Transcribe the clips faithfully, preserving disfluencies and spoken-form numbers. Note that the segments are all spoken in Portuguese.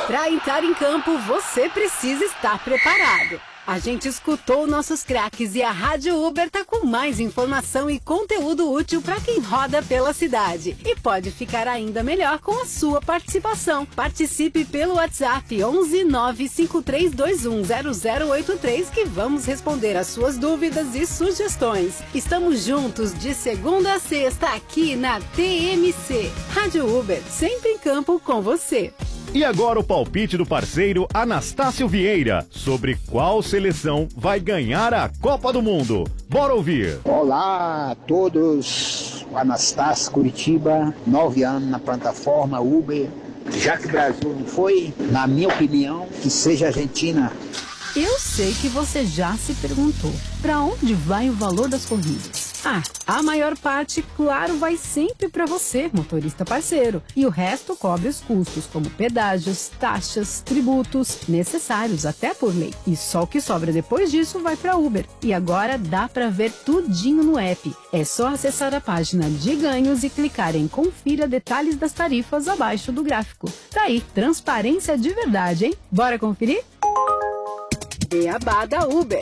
Para entrar em campo, você precisa estar preparado. A gente escutou nossos craques e a Rádio Uber tá com mais informação e conteúdo útil para quem roda pela cidade. E pode ficar ainda melhor com a sua participação. Participe pelo WhatsApp onze nove cinco três dois um zero zero oito três que vamos responder as suas dúvidas e sugestões. Estamos juntos de segunda a sexta aqui na T M C. Rádio Uber, sempre em campo com você. E agora o palpite do parceiro Anastácio Vieira sobre qual seleção vai ganhar a Copa do Mundo. Bora ouvir. Olá a todos, o Anastácio Curitiba, nove anos na plataforma Uber. Já que o Brasil não foi, na minha opinião, que seja a Argentina. Eu sei que você já se perguntou, para onde vai o valor das corridas? Ah, a maior parte, claro, vai sempre para você, motorista parceiro. E o resto cobre os custos, como pedágios, taxas, tributos, necessários até por lei. E só o que sobra depois disso vai para Uber. E agora dá para ver tudinho no app. É só acessar a página de ganhos e clicar em Confira detalhes das tarifas abaixo do gráfico. Tá aí, transparência de verdade, hein? Bora conferir? Beabá da Uber.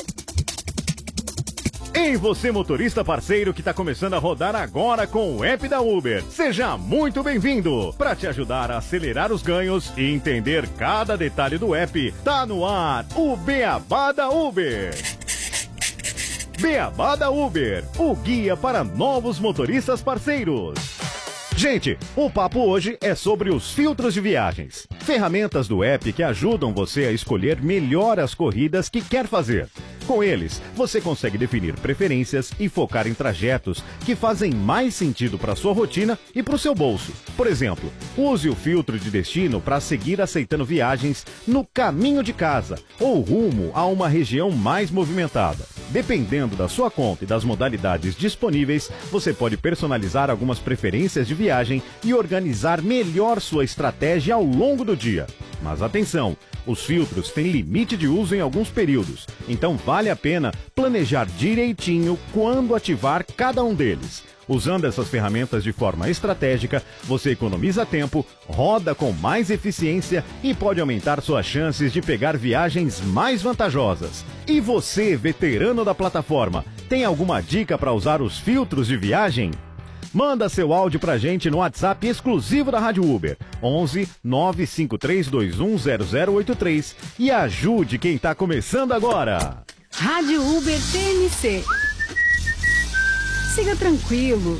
Ei, você motorista parceiro que está começando a rodar agora com o app da Uber. Seja muito bem-vindo. Para te ajudar a acelerar os ganhos e entender cada detalhe do app, tá no ar o Beabá da Uber. Beabá da Uber, o guia para novos motoristas parceiros. Gente, o papo hoje é sobre os filtros de viagens. Ferramentas do app que ajudam você a escolher melhor as corridas que quer fazer. Com eles, você consegue definir preferências e focar em trajetos que fazem mais sentido para sua rotina e para o seu bolso. Por exemplo, use o filtro de destino para seguir aceitando viagens no caminho de casa ou rumo a uma região mais movimentada. Dependendo da sua conta e das modalidades disponíveis, você pode personalizar algumas preferências de viagem e organizar melhor sua estratégia ao longo do dia. Mas atenção, os filtros têm limite de uso em alguns períodos, então vale a pena planejar direitinho quando ativar cada um deles. Usando essas ferramentas de forma estratégica, você economiza tempo, roda com mais eficiência e pode aumentar suas chances de pegar viagens mais vantajosas. E você, veterano da plataforma, tem alguma dica para usar os filtros de viagem? Manda seu áudio pra gente no WhatsApp exclusivo da Rádio Uber, onze nove cinco três dois um zero zero oito três e ajude quem tá começando agora. Rádio Uber T M C. Siga tranquilo.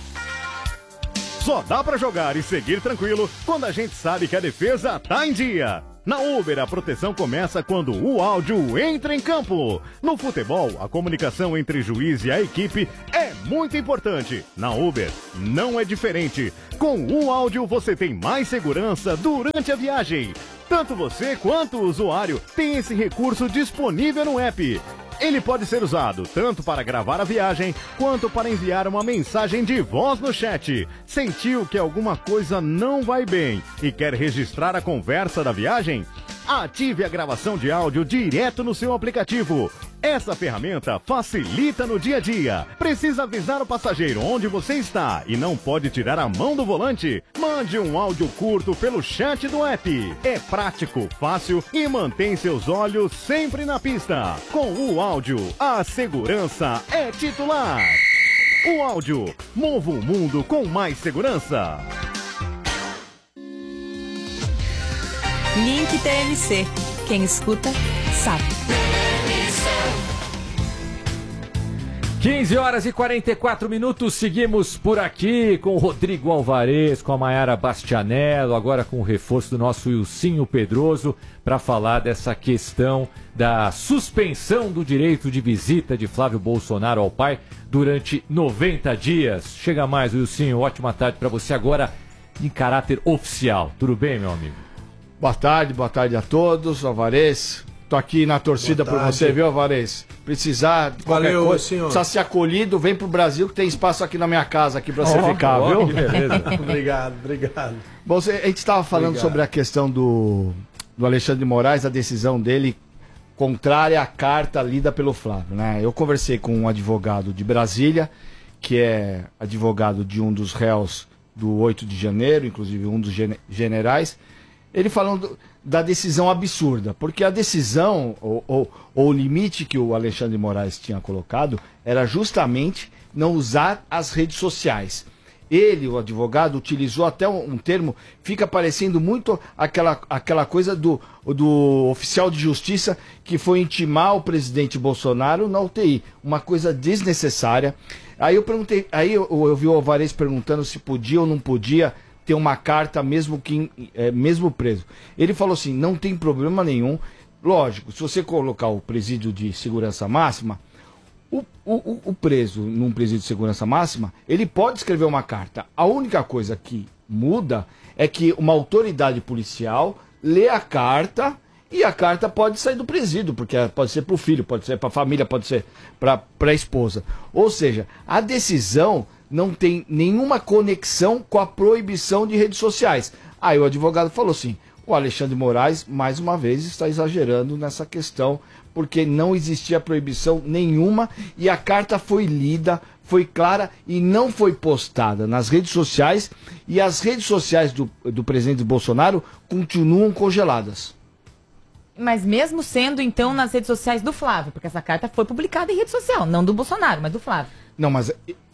Só dá pra jogar e seguir tranquilo quando a gente sabe que a defesa tá em dia. Na Uber, a proteção começa quando o áudio entra em campo. No futebol, a comunicação entre juiz e a equipe é muito importante. Na Uber, não é diferente. Com o áudio, você tem mais segurança durante a viagem. Tanto você quanto o usuário tem esse recurso disponível no app. Ele pode ser usado tanto para gravar a viagem, quanto para enviar uma mensagem de voz no chat. Sentiu que alguma coisa não vai bem e quer registrar a conversa da viagem? Ative a gravação de áudio direto no seu aplicativo. Essa ferramenta facilita no dia a dia. Precisa avisar o passageiro onde você está e não pode tirar a mão do volante? Mande um áudio curto pelo chat do app. É prático, fácil e mantém seus olhos sempre na pista. Com o áudio, a segurança é titular. O áudio, mova o mundo com mais segurança. Link T M C. Quem escuta, sabe. quinze horas e quarenta e quatro minutos, seguimos por aqui com o Rodrigo Alvarez, com a Mayara Bastianello, agora com o reforço do nosso Wilsinho Pedroso, para falar dessa questão da suspensão do direito de visita de Flávio Bolsonaro ao pai durante noventa dias. Chega mais, Wilsinho, ótima tarde para você agora em caráter oficial. Tudo bem, meu amigo? Boa tarde, boa tarde a todos, Alvarez. Tô aqui na torcida por você, viu, Alvarez? Precisar de qualquer Valeu, coisa, senhor. precisa ser acolhido, vem pro Brasil que tem espaço aqui na minha casa aqui pra você Oh, ficar, oh, viu? que beleza. Obrigado, obrigado. Bom, você- a gente estava falando Obrigado. sobre a questão do, do Alexandre de Moraes, a decisão dele contrária à carta lida pelo Flávio, né? Eu conversei com um advogado de Brasília, que é advogado de um dos réus do oito de janeiro, inclusive um dos gene- generais. ele falando da decisão absurda, porque a decisão, ou, ou, ou o limite que o Alexandre de Moraes tinha colocado, era justamente não usar as redes sociais. Ele, o advogado, utilizou até um, um termo, fica parecendo muito aquela, aquela coisa do, do oficial de justiça que foi intimar o presidente Bolsonaro na U T I. Uma coisa desnecessária. Aí eu perguntei, aí eu, eu vi o Alvarez perguntando se podia ou não podia ter uma carta mesmo, que, é, mesmo preso. Ele falou assim, não tem problema nenhum. Lógico, se você colocar o presídio de segurança máxima, O, o, o preso num presídio de segurança máxima, ele pode escrever uma carta. A única coisa que muda é que uma autoridade policial lê a carta e a carta pode sair do presídio, porque pode ser para o filho, pode ser para a família, pode ser para a esposa. Ou seja, a decisão não tem nenhuma conexão com a proibição de redes sociais. Aí o advogado falou assim, o Alexandre de Moraes, mais uma vez, está exagerando nessa questão, porque não existia proibição nenhuma e a carta foi lida, foi clara e não foi postada nas redes sociais, e as redes sociais do, do presidente Bolsonaro continuam congeladas. Mas mesmo sendo, então, nas redes sociais do Flávio, porque essa carta foi publicada em rede social, não do Bolsonaro, mas do Flávio. Não, mas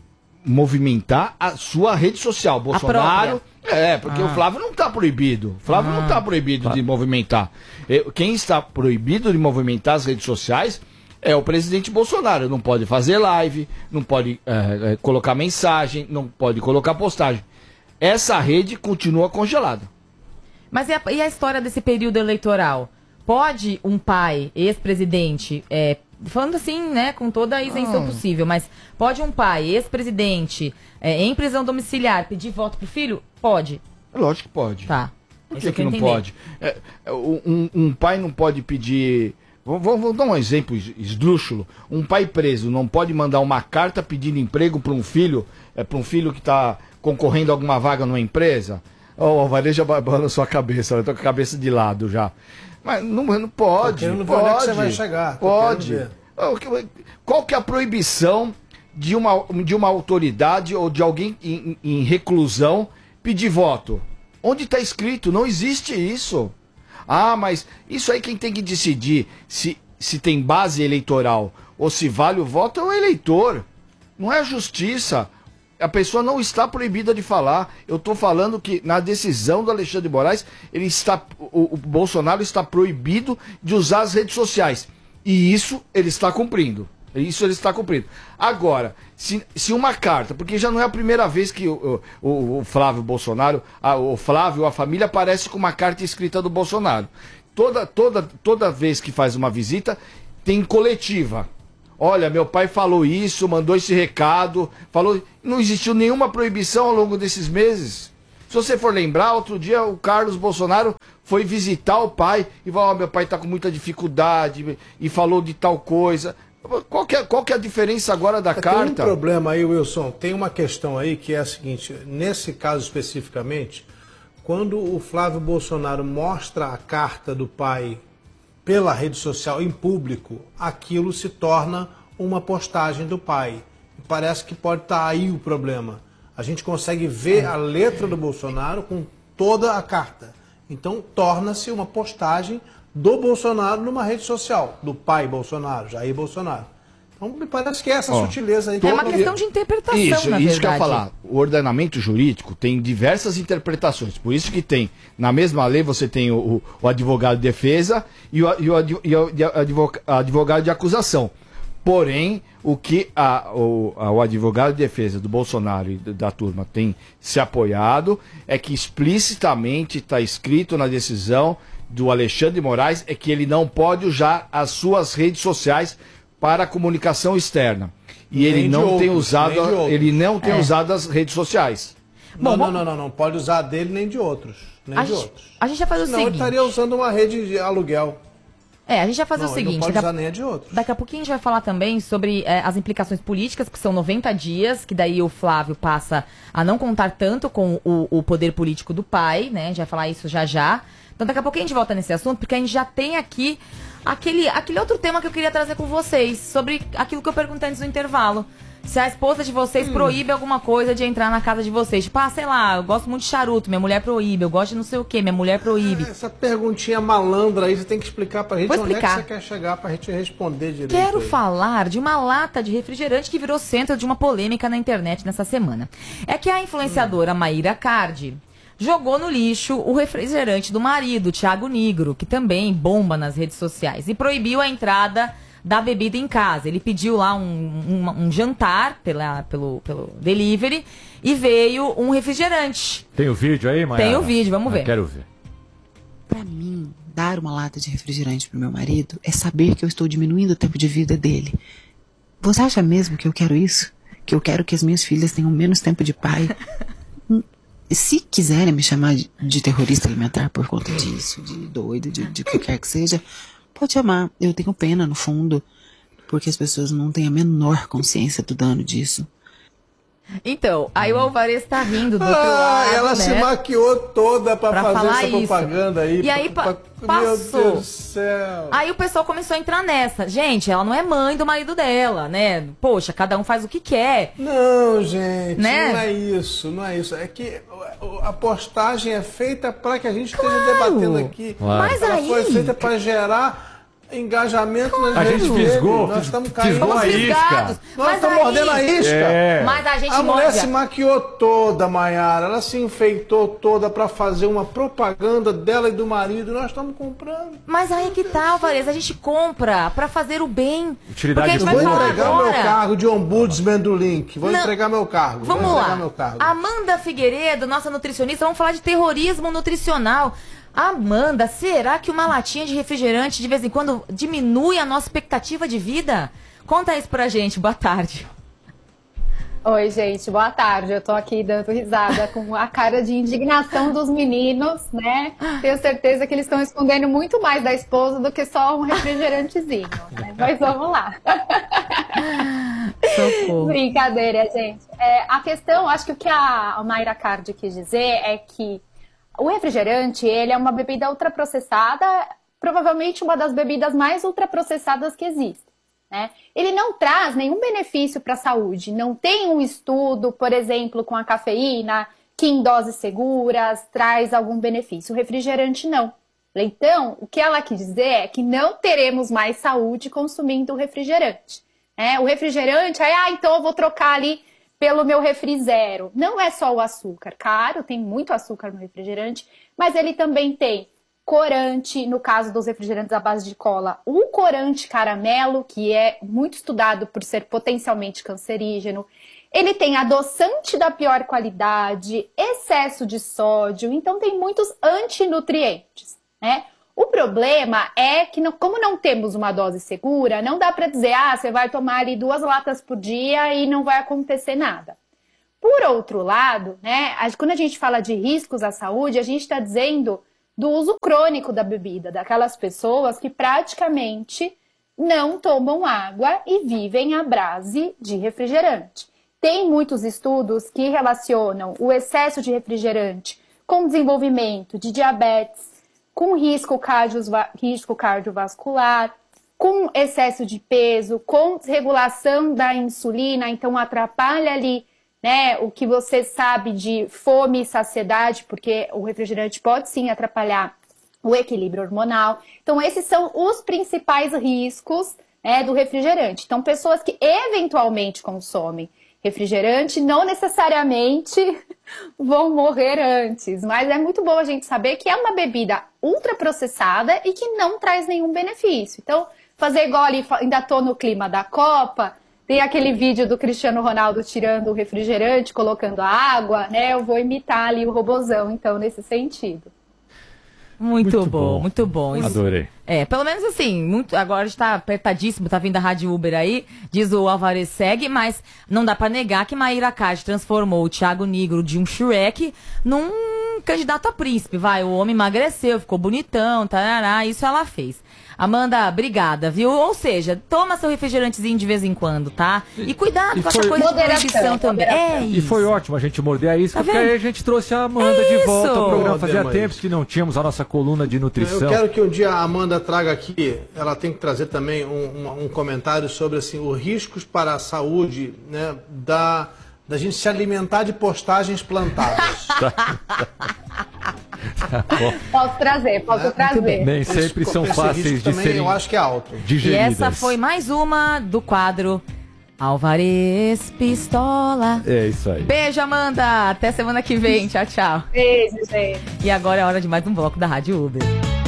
movimentar a sua rede social, Bolsonaro... É, porque ah. o Flávio não está proibido. O Flávio ah. não está proibido tá. de movimentar. Quem está proibido de movimentar as redes sociais é o presidente Bolsonaro. Não pode fazer live, não pode é, colocar mensagem, não pode colocar postagem. Essa rede continua congelada. Mas e a, e a história desse período eleitoral? Pode um pai, ex-presidente, é, falando assim, né, com toda a isenção ah. possível, mas pode um pai, ex-presidente, é, em prisão domiciliar, pedir voto pro filho? Pode. Lógico que pode. Tá. Por que, que não pode? É, um, um pai não pode pedir... Vamos, vamos dar um exemplo esdrúxulo. Um pai preso não pode mandar uma carta pedindo emprego para um filho, é, para um filho que está concorrendo a alguma vaga numa empresa? Ó, oh, o Alvarez já babando a sua cabeça, eu tô com a cabeça de lado já. Mas não, não pode. Não pode. Onde é que você vai chegar? Pode. Qual que é a proibição de uma, de uma autoridade ou de alguém em, em reclusão pedir voto? Onde está escrito? Não existe isso. Ah, mas isso aí quem tem que decidir se, se tem base eleitoral ou se vale o voto é o eleitor. Não é a justiça. A pessoa não está proibida de falar. Eu estou falando que na decisão do Alexandre de Moraes, ele está, o, o Bolsonaro está proibido de usar as redes sociais. E isso ele está cumprindo. Isso ele está cumprindo. Agora, se, se uma carta, porque já não é a primeira vez que o, o, o Flávio Bolsonaro, a, o Flávio, a família aparece com uma carta escrita do Bolsonaro. Toda, toda, toda vez que faz uma visita, tem coletiva. Olha, meu pai falou isso, mandou esse recado, falou. Não existiu nenhuma proibição ao longo desses meses. Se você for lembrar, outro dia o Carlos Bolsonaro foi visitar o pai e falou, oh, meu pai está com muita dificuldade e falou de tal coisa. Qual que é, qual que é a diferença agora da tem carta? Tem um problema aí, Wilson. Tem uma questão aí que é a seguinte. Nesse caso especificamente, quando o Flávio Bolsonaro mostra a carta do pai pela rede social em público, aquilo se torna uma postagem do pai. E parece que pode estar aí o problema. A gente consegue ver a letra do Bolsonaro com toda a carta. Então torna-se uma postagem do Bolsonaro numa rede social, do pai Bolsonaro, Jair Bolsonaro. Então me parece que é essa Ó, sutileza aí. É uma questão de interpretação, isso, na isso verdade. que eu ia falar. O ordenamento jurídico tem diversas interpretações. Por isso que tem, na mesma lei, você tem o, o, o advogado de defesa e o, e o, e o advogado de acusação. Porém, o que a, o, a, o advogado de defesa do Bolsonaro e da turma tem se apoiado é que explicitamente está escrito na decisão do Alexandre de Moraes é que ele não pode usar as suas redes sociais para comunicação externa. E nem ele não outros, tem usado, ele não tem é. usado as redes sociais. Bom, não, não, não, não, não pode usar dele nem de outros, nem a de gente, outros. A gente vai fazer Senão o seguinte. Ele estaria usando uma rede de aluguel. É, a gente vai fazer não, o seguinte. Não pode daqui, usar nem a de outros. Daqui a pouquinho a gente vai falar também sobre é, as implicações políticas, que são noventa dias, que daí o Flávio passa a não contar tanto com o, o poder político do pai, né? A gente vai falar isso já já. Então daqui a pouquinho a gente volta nesse assunto, porque a gente já tem aqui aquele, aquele outro tema que eu queria trazer com vocês, sobre aquilo que eu perguntei antes do intervalo, se a esposa de vocês hum. proíbe alguma coisa de entrar na casa de vocês. Tipo, ah, sei lá, eu gosto muito de charuto, minha mulher proíbe. Eu gosto de não sei o que, minha mulher proíbe. Ah, essa perguntinha malandra aí, você tem que explicar pra gente Vou onde explicar. é que você quer chegar pra gente responder direito. Quero aí. falar de uma lata de refrigerante que virou centro de uma polêmica na internet nessa semana. É que a influenciadora hum. Mayra Card jogou no lixo o refrigerante do marido, Thiago Nigro, que também bomba nas redes sociais, e proibiu a entrada da bebida em casa. Ele pediu lá um, um, um jantar pela, pelo, pelo delivery e veio um refrigerante. Tem o vídeo aí, Mayara? Tem o vídeo, vamos ver. Eu quero ver. Pra mim, dar uma lata de refrigerante pro meu marido é saber que eu estou diminuindo o tempo de vida dele. Você acha mesmo que eu quero isso? Que eu quero que as minhas filhas tenham menos tempo de pai? Se quiserem me chamar de, de terrorista alimentar por conta disso, de doido, de, de o que quer que seja, pode chamar. Eu tenho pena, no fundo, porque as pessoas não têm a menor consciência do dano disso. Então, aí o Alvarez tá rindo do outro ah, lado, ela né? se maquiou toda pra, pra fazer essa isso. propaganda aí. E aí pra, pa pra... passou. Meu Deus do céu. Aí o pessoal começou a entrar nessa. Gente, ela não é mãe do marido dela, né? Poxa, cada um faz o que quer. Não, gente, né? não é isso, não é isso. É que a postagem é feita para que a gente claro. esteja debatendo aqui. Claro. Mas ela aí... foi feita para gerar engajamento claro. nas A redes gente fisgou, dele. Nós estamos caindo fisgou a isca. Nós Mas estamos aí... mordendo a isca. É. Mas a gente a mulher morde... se maquiou toda, Mayara. Ela se enfeitou toda para fazer uma propaganda dela e do marido. Nós estamos comprando. Mas aí que tá, Alvarez. A gente compra pra fazer o bem. Utilidade porque a gente Eu vai vou falar entregar agora. meu cargo de ombudsman do Link. Vou Não. entregar meu cargo. Vamos vou lá. entregar meu cargo. Amanda Figueiredo, nossa nutricionista, vamos falar de terrorismo nutricional. Amanda, será que uma latinha de refrigerante de vez em quando diminui a nossa expectativa de vida? Conta isso pra gente, boa tarde. Oi, gente, boa tarde. Eu tô aqui dando risada com a cara de indignação dos meninos, né? Tenho certeza que eles estão escondendo muito mais da esposa do que só um refrigerantezinho, né? Mas vamos lá. Socorro. Brincadeira, gente. É, a questão, acho que o que a Mayra Card quis dizer é que o refrigerante, ele é uma bebida ultraprocessada, provavelmente uma das bebidas mais ultraprocessadas que existem, né? Ele não traz nenhum benefício para a saúde, não tem um estudo, por exemplo, com a cafeína, que em doses seguras traz algum benefício. O refrigerante não. Então, o que ela quis dizer é que não teremos mais saúde consumindo refrigerante, né? O refrigerante, aí, ah, então eu vou trocar ali pelo meu refri zero. Não é só o açúcar, claro, tem muito açúcar no refrigerante, mas ele também tem corante, no caso dos refrigerantes à base de cola, o corante caramelo, que é muito estudado por ser potencialmente cancerígeno. Ele tem adoçante da pior qualidade, excesso de sódio, então tem muitos antinutrientes, né? O problema é que, como não temos uma dose segura, não dá para dizer, ah, você vai tomar ali duas latas por dia e não vai acontecer nada. Por outro lado, né, quando a gente fala de riscos à saúde, a gente está dizendo do uso crônico da bebida, daquelas pessoas que praticamente não tomam água e vivem à base de refrigerante. Tem muitos estudos que relacionam o excesso de refrigerante com desenvolvimento de diabetes, com risco, cardiova- risco cardiovascular, com excesso de peso, com desregulação da insulina, então atrapalha ali, né, o que você sabe de fome e saciedade, porque o refrigerante pode sim atrapalhar o equilíbrio hormonal. Então esses são os principais riscos, né, do refrigerante. Então pessoas que eventualmente consomem refrigerante não necessariamente vão morrer antes, mas é muito bom a gente saber que é uma bebida ultraprocessada e que não traz nenhum benefício. Então, fazer igual ali, ainda tô no clima da Copa, tem aquele vídeo do Cristiano Ronaldo tirando o refrigerante, colocando a água, né? Eu vou imitar ali o robozão, então, nesse sentido. Muito, Muito bom, bom. muito bom. Isso- Adorei. É, pelo menos assim, muito, agora está apertadíssimo, tá vindo a Rádio Uber aí, diz o Alvarez segue, mas não dá pra negar que Mayra Card transformou o Thiago Nigro de um Shrek num candidato a príncipe, vai, o homem emagreceu, ficou bonitão, tarará, isso ela fez. Amanda, obrigada, viu? Ou seja, toma seu refrigerantezinho de vez em quando, tá? E cuidado e com foi... essa coisa de proibição também. É isso. E foi ótimo a gente morder a isca, Tá porque vendo? aí a gente trouxe a Amanda É de volta isso. ao programa. Fazia Mas- tempos que não tínhamos a nossa coluna de nutrição. Eu quero que um dia a Amanda traga aqui, ela tem que trazer também um, um- um comentário sobre assim, os riscos para a saúde, né, da, da gente se alimentar de postagens plantadas. Posso trazer, posso trazer. Nem sempre são Esse fáceis risco de também serem eu acho que é alto. E digeridas. essa foi mais uma do quadro Alvarez Pistola. É isso aí. Beijo, Amanda. Até semana que vem. Tchau, tchau. Beijo, gente. E agora é hora de mais um bloco da Rádio Uber.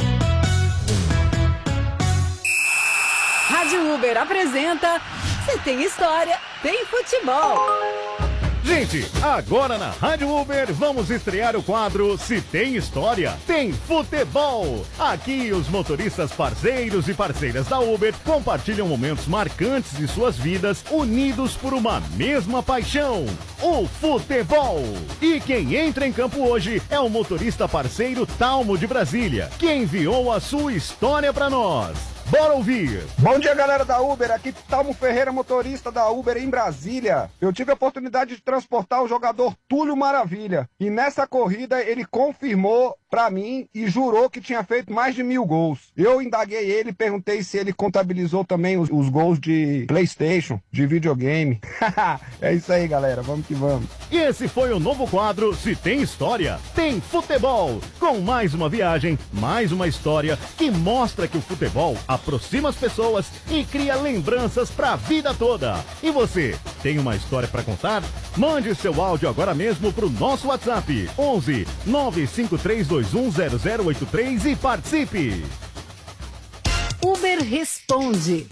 Rádio Uber apresenta Se Tem História, Tem Futebol. Gente, agora na Rádio Uber vamos estrear o quadro Se Tem História, Tem Futebol. Aqui os motoristas parceiros e parceiras da Uber compartilham momentos marcantes de suas vidas, unidos por uma mesma paixão, o futebol. E quem entra em campo hoje é o motorista parceiro Talmo de Brasília, que enviou a sua história para nós. Bora ouvir! Bom dia, galera da Uber. Aqui Talmo Ferreira, motorista da Uber em Brasília. Eu tive a oportunidade de transportar o jogador Túlio Maravilha. E nessa corrida ele confirmou pra mim e jurou que tinha feito mais de mil gols. Eu indaguei ele e perguntei se ele contabilizou também os, os gols de PlayStation, de videogame. É isso aí, galera. Vamos que vamos. E esse foi o novo quadro Se Tem História, Tem Futebol. Com mais uma viagem, mais uma história que mostra que o futebol aproxima as pessoas e cria lembranças pra vida toda. E você, tem uma história pra contar? Mande seu áudio agora mesmo pro nosso WhatsApp onze nove cinco três dois um zero zero oito três e participe. Uber Responde.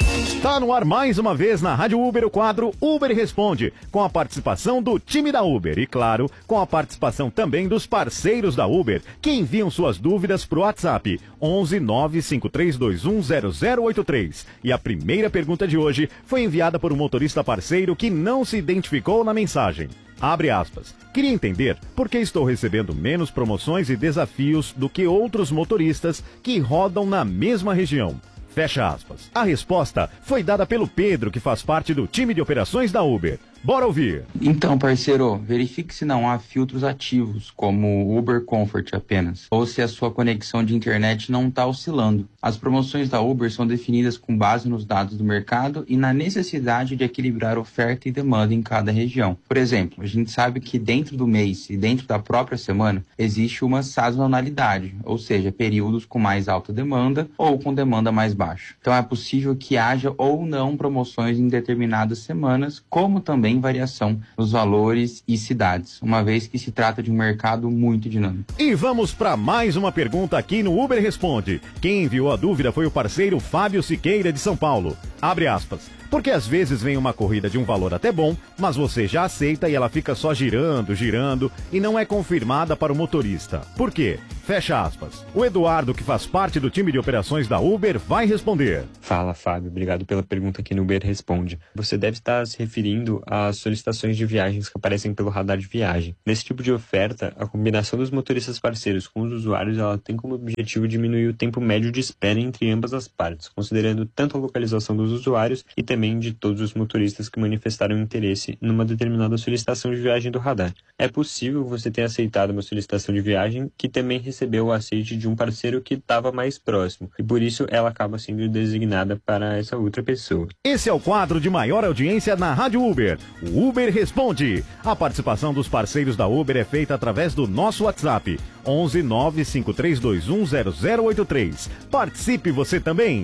Tá no ar mais uma vez na Rádio Uber o quadro Uber Responde, com a participação do time da Uber e, claro, com a participação também dos parceiros da Uber, que enviam suas dúvidas pro WhatsApp onze nove cinco três dois um zero zero oito três. E a primeira pergunta de hoje foi enviada por um motorista parceiro que não se identificou na mensagem. Abre aspas. Queria entender por que estou recebendo menos promoções e desafios do que outros motoristas que rodam na mesma região. Fecha aspas. A resposta foi dada pelo Pedro, que faz parte do time de operações da Uber. Bora ouvir. Então, parceiro, verifique se não há filtros ativos, como Uber Comfort apenas, ou se a sua conexão de internet não está oscilando. As promoções da Uber são definidas com base nos dados do mercado e na necessidade de equilibrar oferta e demanda em cada região. Por exemplo, a gente sabe que dentro do mês e dentro da própria semana existe uma sazonalidade, ou seja, períodos com mais alta demanda ou com demanda mais baixa. Então é possível que haja ou não promoções em determinadas semanas, como também variação nos valores e cidades, uma vez que se trata de um mercado muito dinâmico. E vamos para mais uma pergunta aqui no Uber Responde. Quem enviou a dúvida foi o parceiro Fábio Siqueira de São Paulo. Abre aspas. Porque às vezes vem uma corrida de um valor até bom, mas você já aceita e ela fica só girando, girando e não é confirmada para o motorista. Por quê? Fecha aspas. O Eduardo, que faz parte do time de operações da Uber, vai responder. Fala, Fábio. Obrigado pela pergunta aqui no Uber Responde. Você deve estar se referindo às solicitações de viagens que aparecem pelo radar de viagem. Nesse tipo de oferta, a combinação dos motoristas parceiros com os usuários ela tem como objetivo diminuir o tempo médio de espera entre ambas as partes, considerando tanto a localização dos usuários e também de todos os motoristas que manifestaram interesse numa determinada solicitação de viagem do radar. É possível você ter aceitado uma solicitação de viagem que também recebeu o aceite de um parceiro que estava mais próximo, e por isso ela acaba sendo designada para essa outra pessoa. Esse é o quadro de maior audiência na Rádio Uber, o Uber Responde. A participação dos parceiros da Uber é feita através do nosso WhatsApp, onze nove cinco três dois um zero zero oito três. Participe você também!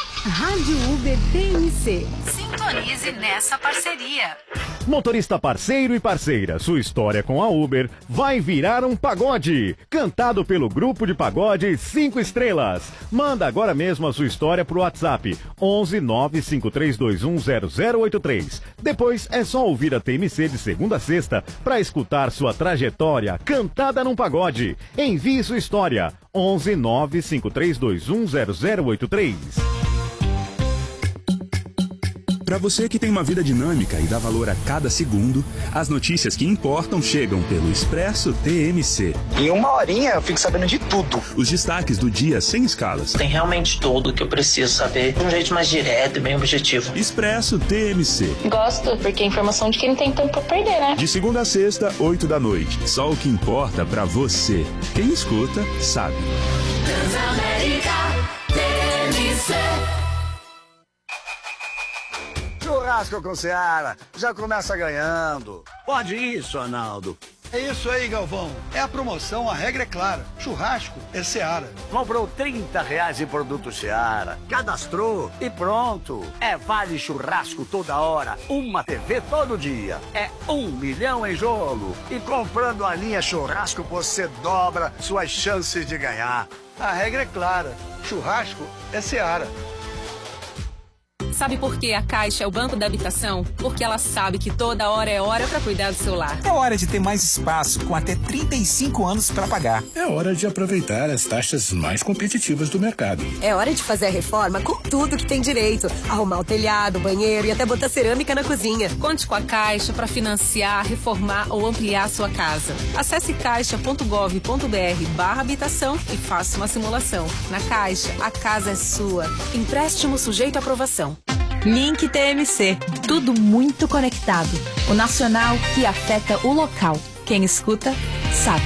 Rádio Uber T M C. Sintonize nessa parceria. Motorista parceiro e parceira, sua história com a Uber vai virar um pagode. Cantado pelo grupo de pagode cinco estrelas. Manda agora mesmo a sua história pro WhatsApp onze nove cinco três dois um zero zero oito três. Depois é só ouvir a T M C de segunda a sexta para escutar sua trajetória cantada num pagode. Envie sua história onze nove cinco três dois um zero zero oito três. Para você que tem uma vida dinâmica e dá valor a cada segundo, as notícias que importam chegam pelo Expresso T M C. Em uma horinha eu fico sabendo de tudo. Os destaques do dia sem escalas. Tem realmente tudo que eu preciso saber de um jeito mais direto e bem objetivo. Expresso T M C. Gosto, porque é informação de quem não tem tempo pra perder, né? De segunda a sexta, oito da noite. Só o que importa pra você. Quem escuta, sabe. Transamérica T M C. Churrasco com Seara, já começa ganhando. Pode isso, Arnaldo. É isso aí, Galvão. É a promoção, a regra é clara. Churrasco é Seara. Comprou trinta reais em produto Seara, cadastrou e pronto. É vale churrasco toda hora, uma T V todo dia. É um milhão em jogo. E comprando a linha churrasco, você dobra suas chances de ganhar. A regra é clara. Churrasco é Seara. Sabe por que a Caixa é o banco da habitação? Porque ela sabe que toda hora é hora para cuidar do seu lar. É hora de ter mais espaço, com até trinta e cinco anos para pagar. É hora de aproveitar as taxas mais competitivas do mercado. É hora de fazer a reforma com tudo que tem direito. Arrumar o telhado, o banheiro e até botar cerâmica na cozinha. Conte com a Caixa para financiar, reformar ou ampliar a sua casa. Acesse caixa ponto gov ponto br barra habitação e faça uma simulação. Na Caixa, a casa é sua. Empréstimo sujeito à aprovação. Link T M C. Tudo muito conectado. O nacional que afeta o local. Quem escuta, sabe.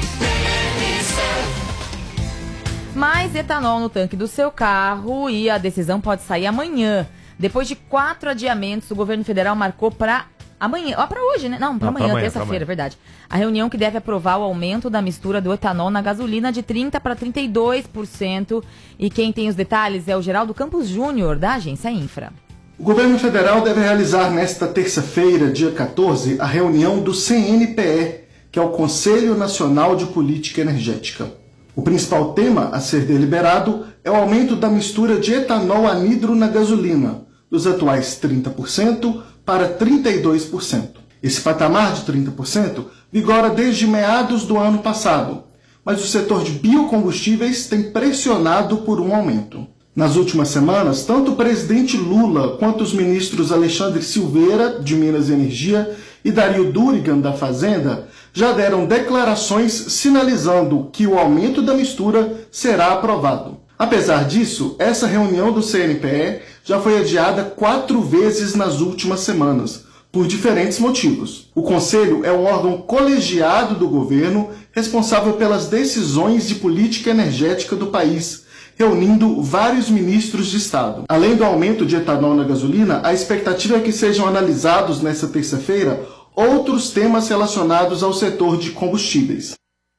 Mais etanol no tanque do seu carro e a decisão pode sair amanhã. Depois de quatro adiamentos, o governo federal marcou para amanhã, ó, para hoje, né? Não, para amanhã, terça-feira, verdade. A reunião que deve aprovar o aumento da mistura do etanol na gasolina de trinta por cento para trinta e dois por cento. E quem tem os detalhes é o Geraldo Campos Júnior, da Agência Infra. O governo federal deve realizar nesta terça-feira, dia quatorze, a reunião do C N P E, que é o Conselho Nacional de Política Energética. O principal tema a ser deliberado é o aumento da mistura de etanol anidro na gasolina, dos atuais trinta por cento para trinta e dois por cento. Esse patamar de trinta por cento vigora desde meados do ano passado, mas o setor de biocombustíveis tem pressionado por um aumento. Nas últimas semanas, tanto o presidente Lula quanto os ministros Alexandre Silveira, de Minas e Energia, e Dario Durigan, da Fazenda, já deram declarações sinalizando que o aumento da mistura será aprovado. Apesar disso, essa reunião do C N P E já foi adiada quatro vezes nas últimas semanas, por diferentes motivos. O Conselho é um órgão colegiado do governo responsável pelas decisões de política energética do país, reunindo vários ministros de Estado. Além do aumento de etanol na gasolina, a expectativa é que sejam analisados nesta terça-feira outros temas relacionados ao setor de combustíveis.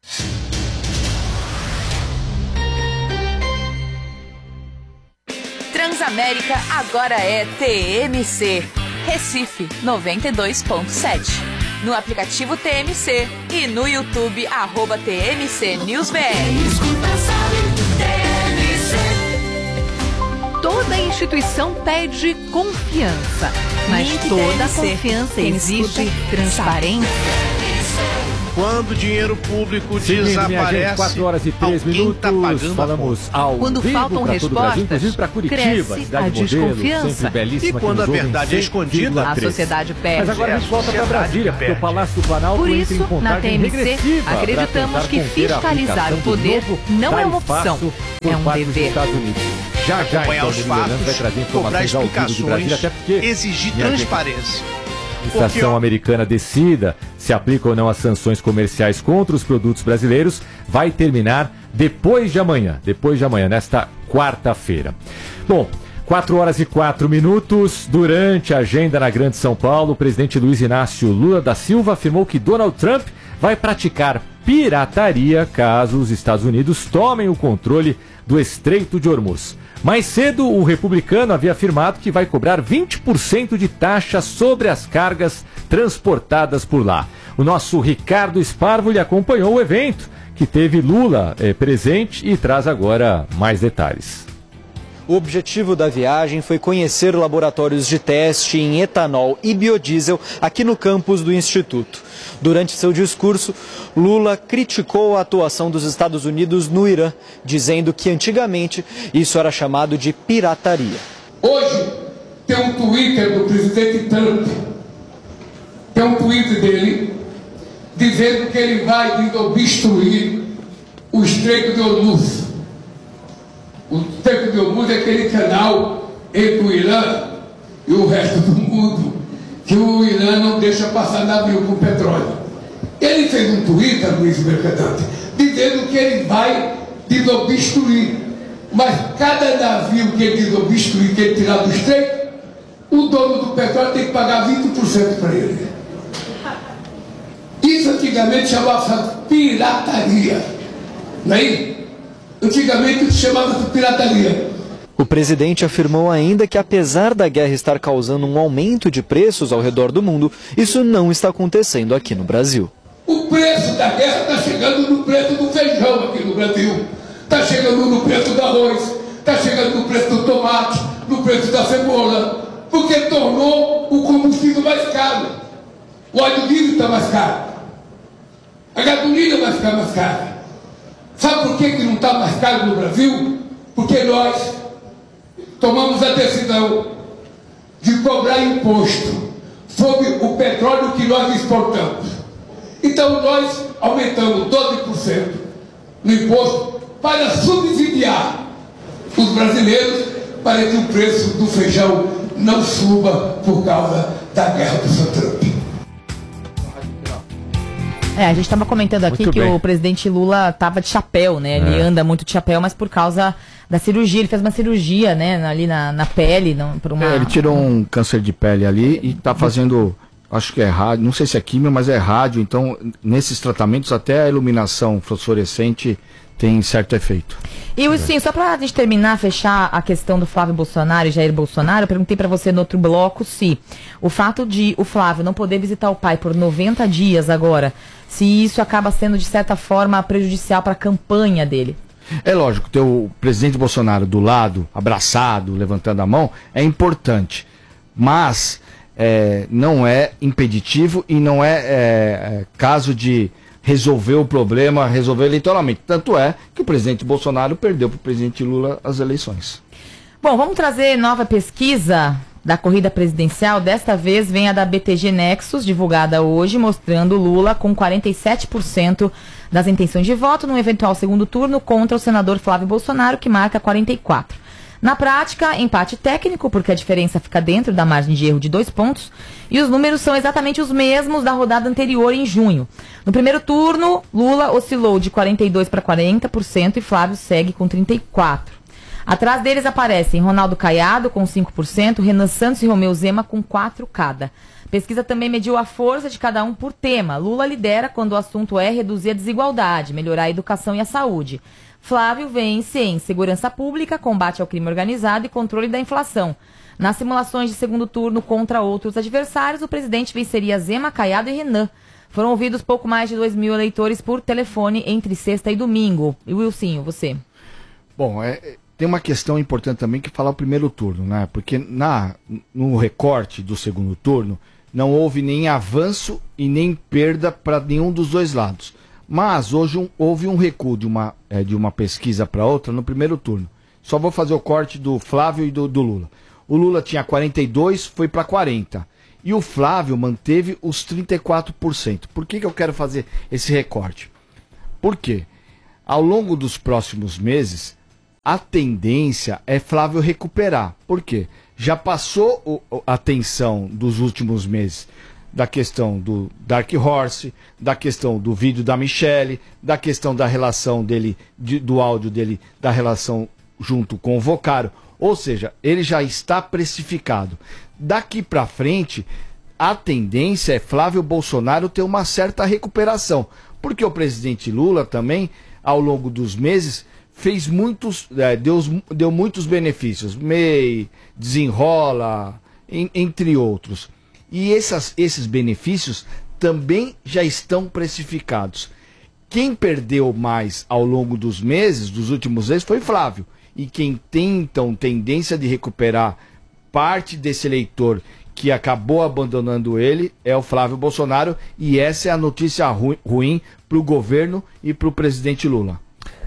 Transamérica agora é T M C. Recife noventa e dois ponto sete. No aplicativo T M C e no YouTube, arroba T M C News B R. Toda instituição pede confiança, mas toda confiança exige transparência. Quando o dinheiro público Seguindo, desaparece, quatro horas e três minutos, tá pagando falamos ao Quando vivo faltam para todo o Brasil, respostas, inclusive para Curitiba, cresce cidade a modelo, desconfiança. sempre belíssima. E quando que nos a verdade ouvem, é escondida, cem vírgula a três. sociedade perde. Mas agora a gente volta para Brasília, porque o Palácio do Planalto Por entra isso, em na contagem T M C, regressiva para acreditamos tentar que conter a fiscalizar aplicação o poder do novo não é uma tarifaço opção, por é um parte dos dever. Estados Unidos. Já já, acompanhar então, os o Fernando vai fatos, trazer cobrar informações ao vivo de Brasília, explicações, até porque exigir minha gente, transparência. a administração Porque, ó, americana decida se aplica ou não as sanções comerciais contra os produtos brasileiros, vai terminar depois de amanhã, depois de amanhã, nesta quarta-feira. Bom, quatro horas e quatro minutos, durante a agenda na Grande São Paulo, o presidente Luiz Inácio Lula da Silva afirmou que Donald Trump vai praticar pirataria caso os Estados Unidos tomem o controle do Estreito de Hormuz. Mais cedo, o republicano havia afirmado que vai cobrar vinte por cento de taxa sobre as cargas transportadas por lá. O nosso Ricardo Sparvoli acompanhou o evento, que teve Lula eh, presente e traz agora mais detalhes. O objetivo da viagem foi conhecer laboratórios de teste em etanol e biodiesel aqui no campus do Instituto. Durante seu discurso, Lula criticou a atuação dos Estados Unidos no Irã, dizendo que antigamente isso era chamado de pirataria. Hoje, tem um Twitter do presidente Trump, tem um Twitter dele, dizendo que ele vai obstruir o Estreito de Hormuz. O Estreito de Hormuz é aquele canal entre o Irã e o resto do mundo, que o Irã não deixa passar navio com petróleo. Ele fez um Twitter, Luiz Mercadante, dizendo que ele vai desobstruir. Mas cada navio que ele desobstruir, que ele tirar do estreito, o dono do petróleo tem que pagar vinte por cento para ele. Isso antigamente chamava-se pirataria. Não é? Antigamente isso chamava-se pirataria. O presidente afirmou ainda que, apesar da guerra estar causando um aumento de preços ao redor do mundo, isso não está acontecendo aqui no Brasil. O preço da guerra está chegando no preço do feijão aqui no Brasil. Está chegando no preço do arroz, está chegando no preço do tomate, no preço da cebola, porque tornou o combustível mais caro. O óleo diesel está mais caro. A gasolina vai ficar mais cara. Sabe por que, que não está mais caro no Brasil? Porque nós tomamos a decisão de cobrar imposto sobre o petróleo que nós exportamos. Então nós aumentamos doze por cento no imposto para subsidiar os brasileiros, para que o preço do feijão não suba por causa da guerra do seu Trump. É, a gente estava comentando aqui que o presidente Lula estava de chapéu, né? Ele é. anda muito de chapéu, mas por causa da cirurgia. Ele fez uma cirurgia, né? Ali na, na pele. Não, por uma... é, ele tirou um câncer de pele ali e está fazendo, acho que é rádio, não sei se é químio, mas é rádio. Então, nesses tratamentos, até a iluminação fluorescente tem certo efeito. E o sim, só pra gente terminar, fechar a questão do Flávio Bolsonaro e Jair Bolsonaro, eu perguntei pra você no outro bloco se o fato de o Flávio não poder visitar o pai por noventa dias agora, se isso acaba sendo de certa forma prejudicial para a campanha dele. É lógico, ter o presidente Bolsonaro do lado, abraçado, levantando a mão, é importante, mas é, não é impeditivo e não é, é, é caso de resolver o problema, resolver eleitoralmente. Tanto é que o presidente Bolsonaro perdeu para o presidente Lula as eleições. Bom, vamos trazer nova pesquisa da corrida presidencial. Desta vez vem a da B T G Nexus, divulgada hoje, mostrando Lula com quarenta e sete por cento das intenções de voto no eventual segundo turno contra o senador Flávio Bolsonaro, que marca quarenta e quatro por cento. Na prática, empate técnico, porque a diferença fica dentro da margem de erro de dois pontos, e os números são exatamente os mesmos da rodada anterior em junho. No primeiro turno, Lula oscilou de quarenta e dois por cento para quarenta por cento e Flávio segue com trinta e quatro por cento. Atrás deles aparecem Ronaldo Caiado com cinco por cento, Renan Santos e Romeu Zema com quatro por cento cada. A pesquisa também mediu a força de cada um por tema. Lula lidera quando o assunto é reduzir a desigualdade, melhorar a educação e a saúde. Flávio vence em segurança pública, combate ao crime organizado e controle da inflação. Nas simulações de segundo turno contra outros adversários, o presidente venceria Zema, Caiado e Renan. Foram ouvidos pouco mais de dois mil eleitores por telefone entre sexta e domingo. E Wilsinho, você? Bom, é, tem uma questão importante também que falar o primeiro turno, né? Porque na, no recorte do segundo turno não houve nem avanço e nem perda para nenhum dos dois lados. Mas hoje um, houve um recuo de uma, é, de uma pesquisa para outra no primeiro turno. Só vou fazer o corte do Flávio e do, do Lula. O Lula tinha quarenta e dois, foi para quarenta. E o Flávio manteve os trinta e quatro por cento. Por que, que eu quero fazer esse recorte? Por quê? Ao longo dos próximos meses, a tendência é Flávio recuperar. Por quê? Já passou o, a tensão dos últimos meses da questão do Dark Horse, da questão do vídeo da Michelle, da questão da relação dele, de, do áudio dele, da relação junto com o Vocaro. Ou seja, ele já está precificado. Daqui para frente, a tendência é Flávio Bolsonaro ter uma certa recuperação. Porque o presidente Lula também, ao longo dos meses, fez muitos, é, deu, deu muitos benefícios. M E I, Desenrola, em, entre outros. E essas, esses benefícios também já estão precificados. Quem perdeu mais ao longo dos meses, dos últimos meses, foi Flávio. E quem tem, então, tendência de recuperar parte desse eleitor que acabou abandonando ele é o Flávio Bolsonaro. E essa é a notícia ru ruim para o governo e para o presidente Lula.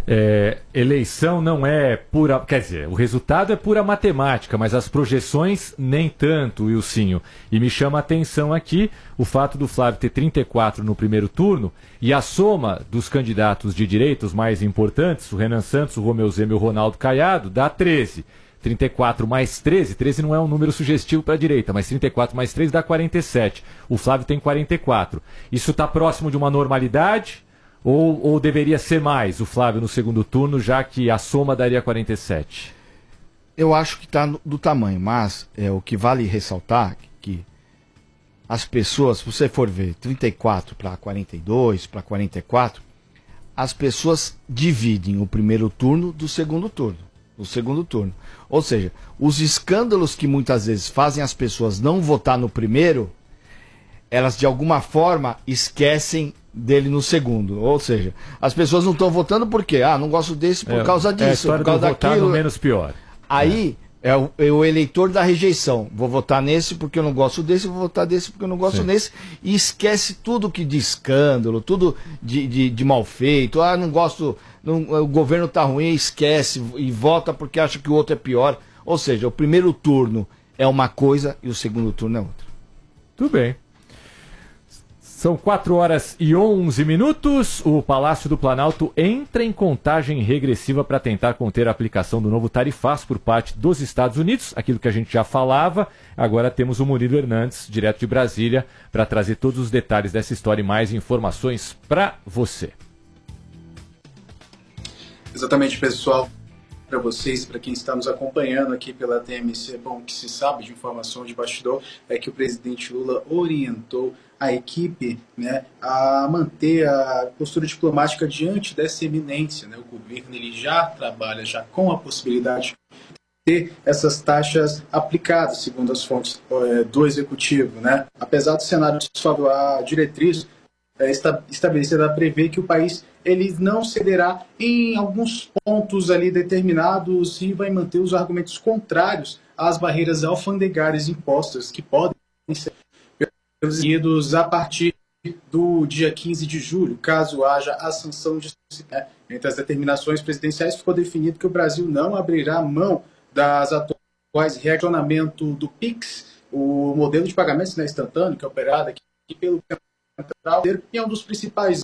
É, eleição não é pura... Quer dizer, o resultado é pura matemática, mas as projeções nem tanto, Wilsinho. E me chama a atenção aqui o fato do Flávio ter trinta e quatro no primeiro turno e a soma dos candidatos de direita, os mais importantes, o Renan Santos, o Romeu Zema e o Ronaldo Caiado, dá treze. trinta e quatro mais treze, treze não é um número sugestivo para a direita, mas trinta e quatro mais treze dá quarenta e sete. O Flávio tem quarenta e quatro. Isso está próximo de uma normalidade? Ou, ou deveria ser mais o Flávio no segundo turno, já que a soma daria quarenta e sete? Eu acho que está do tamanho, mas é, o que vale ressaltar que as pessoas, se você for ver trinta e quatro para quarenta e dois, para quarenta e quatro, as pessoas dividem o primeiro turno do segundo turno. O segundo turno. Ou seja, os escândalos que muitas vezes fazem as pessoas não votar no primeiro, elas de alguma forma esquecem dele no segundo. Ou seja, as pessoas não estão votando porque, ah, não gosto desse por é, causa disso, é a por causa do votar daquilo. no menos pior. Aí é. É, o, é o eleitor da rejeição. Vou votar nesse porque eu não gosto desse, vou votar desse porque eu não gosto Sim. desse. E esquece tudo que de escândalo, tudo de, de, de mal feito. Ah, não gosto, não, o governo tá ruim, esquece e vota porque acha que o outro é pior. Ou seja, o primeiro turno é uma coisa e o segundo turno é outra. Tudo bem. São quatro horas e onze minutos. O Palácio do Planalto entra em contagem regressiva para tentar conter a aplicação do novo tarifaço por parte dos Estados Unidos. Aquilo que a gente já falava. Agora temos o Murilo Hernandes, direto de Brasília, para trazer todos os detalhes dessa história e mais informações para você. Exatamente, pessoal. Para vocês, para quem está nos acompanhando aqui pela T M C, bom, o que se sabe de informação de bastidor é que o presidente Lula orientou a equipe, né, a manter a postura diplomática diante dessa eminência, né? O governo ele já trabalha já com a possibilidade de ter essas taxas aplicadas, segundo as fontes é, do executivo, né? Apesar do cenário desfavorável, a diretriz é, estabelecida prevê que o país ele não cederá em alguns pontos ali determinados e vai manter os argumentos contrários às barreiras alfandegárias impostas que podem ser reduzidos a partir do dia quinze de julho, caso haja a sanção de... Entre as determinações presidenciais ficou definido que o Brasil não abrirá mão das atuais reacionamento do Pix, o modelo de pagamentos, né, instantâneo, que é operado aqui pelo Central, e é um dos principais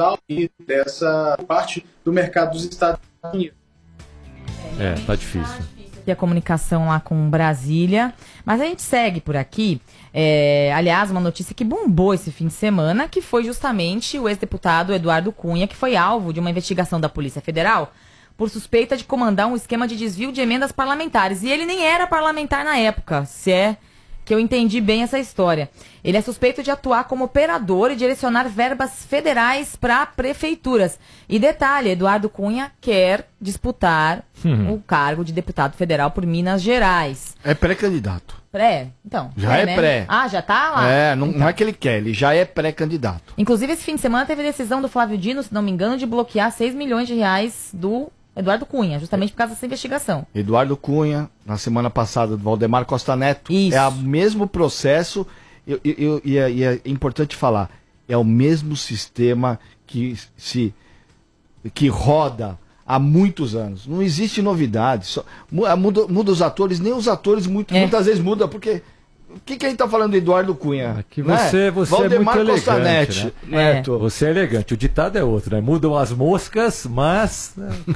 dessa parte do mercado dos Estados Unidos. É, tá difícil. E a comunicação lá com Brasília. Mas a gente segue por aqui. É, aliás, uma notícia que bombou esse fim de semana, que foi justamente o ex-deputado Eduardo Cunha, que foi alvo de uma investigação da Polícia Federal por suspeita de comandar um esquema de desvio de emendas parlamentares. E ele nem era parlamentar na época, se é que eu entendi bem essa história. Ele é suspeito de atuar como operador e direcionar verbas federais para prefeituras. E detalhe, Eduardo Cunha quer disputar uhum. o cargo de deputado federal por Minas Gerais. É pré-candidato. Pré? Então. Já é, é né? pré. Ah, já tá lá? É, não, então. não é que ele quer, ele já é pré-candidato. Inclusive, esse fim de semana teve decisão do Flávio Dino, se não me engano, de bloquear seis milhões de reais do Eduardo Cunha, justamente por causa dessa investigação. Eduardo Cunha, na semana passada, do Valdemar Costa Neto. Isso. É o mesmo processo, eu, eu, eu, e, é, e é importante falar, é o mesmo sistema que, se, que roda há muitos anos. Não existe novidade. Só, muda, muda os atores, nem os atores muito, é. muitas vezes mudam, porque... O que, que a gente tá falando do Eduardo Cunha? Que você, né? você Valdemar é muito Costa elegante, Neto, né? Neto. É. Você é elegante. O ditado é outro, né? Mudam as moscas, mas...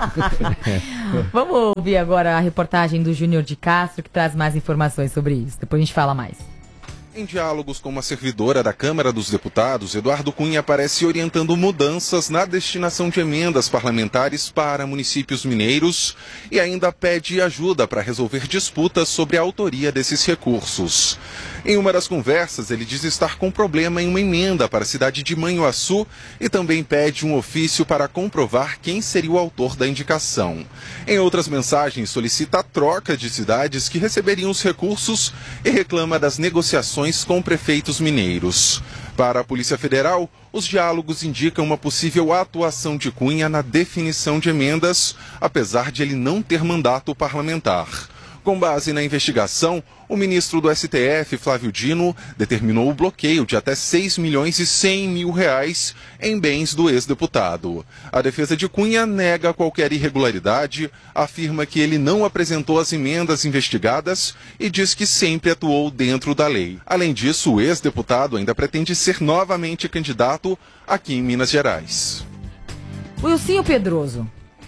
Vamos ouvir agora a reportagem do Júnior de Castro, que traz mais informações sobre isso. Depois a gente fala mais. Em diálogos com uma servidora da Câmara dos Deputados, Eduardo Cunha aparece orientando mudanças na destinação de emendas parlamentares para municípios mineiros e ainda pede ajuda para resolver disputas sobre a autoria desses recursos. Em uma das conversas, ele diz estar com problema em uma emenda para a cidade de Manhuaçu e também pede um ofício para comprovar quem seria o autor da indicação. Em outras mensagens, solicita a troca de cidades que receberiam os recursos e reclama das negociações com prefeitos mineiros. Para a Polícia Federal, os diálogos indicam uma possível atuação de Cunha na definição de emendas, apesar de ele não ter mandato parlamentar. Com base na investigação, o ministro do S T F, Flávio Dino, determinou o bloqueio de até seis milhões e cem mil reais em bens do ex-deputado. A defesa de Cunha nega qualquer irregularidade, afirma que ele não apresentou as emendas investigadas e diz que sempre atuou dentro da lei. Além disso, o ex-deputado ainda pretende ser novamente candidato aqui em Minas Gerais. Wilsinho Pedroso,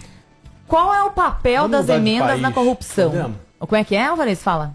qual é o papel Vamos das mudar de emendas país, na corrupção? podemos? Como é que é, Alvarez? Fala.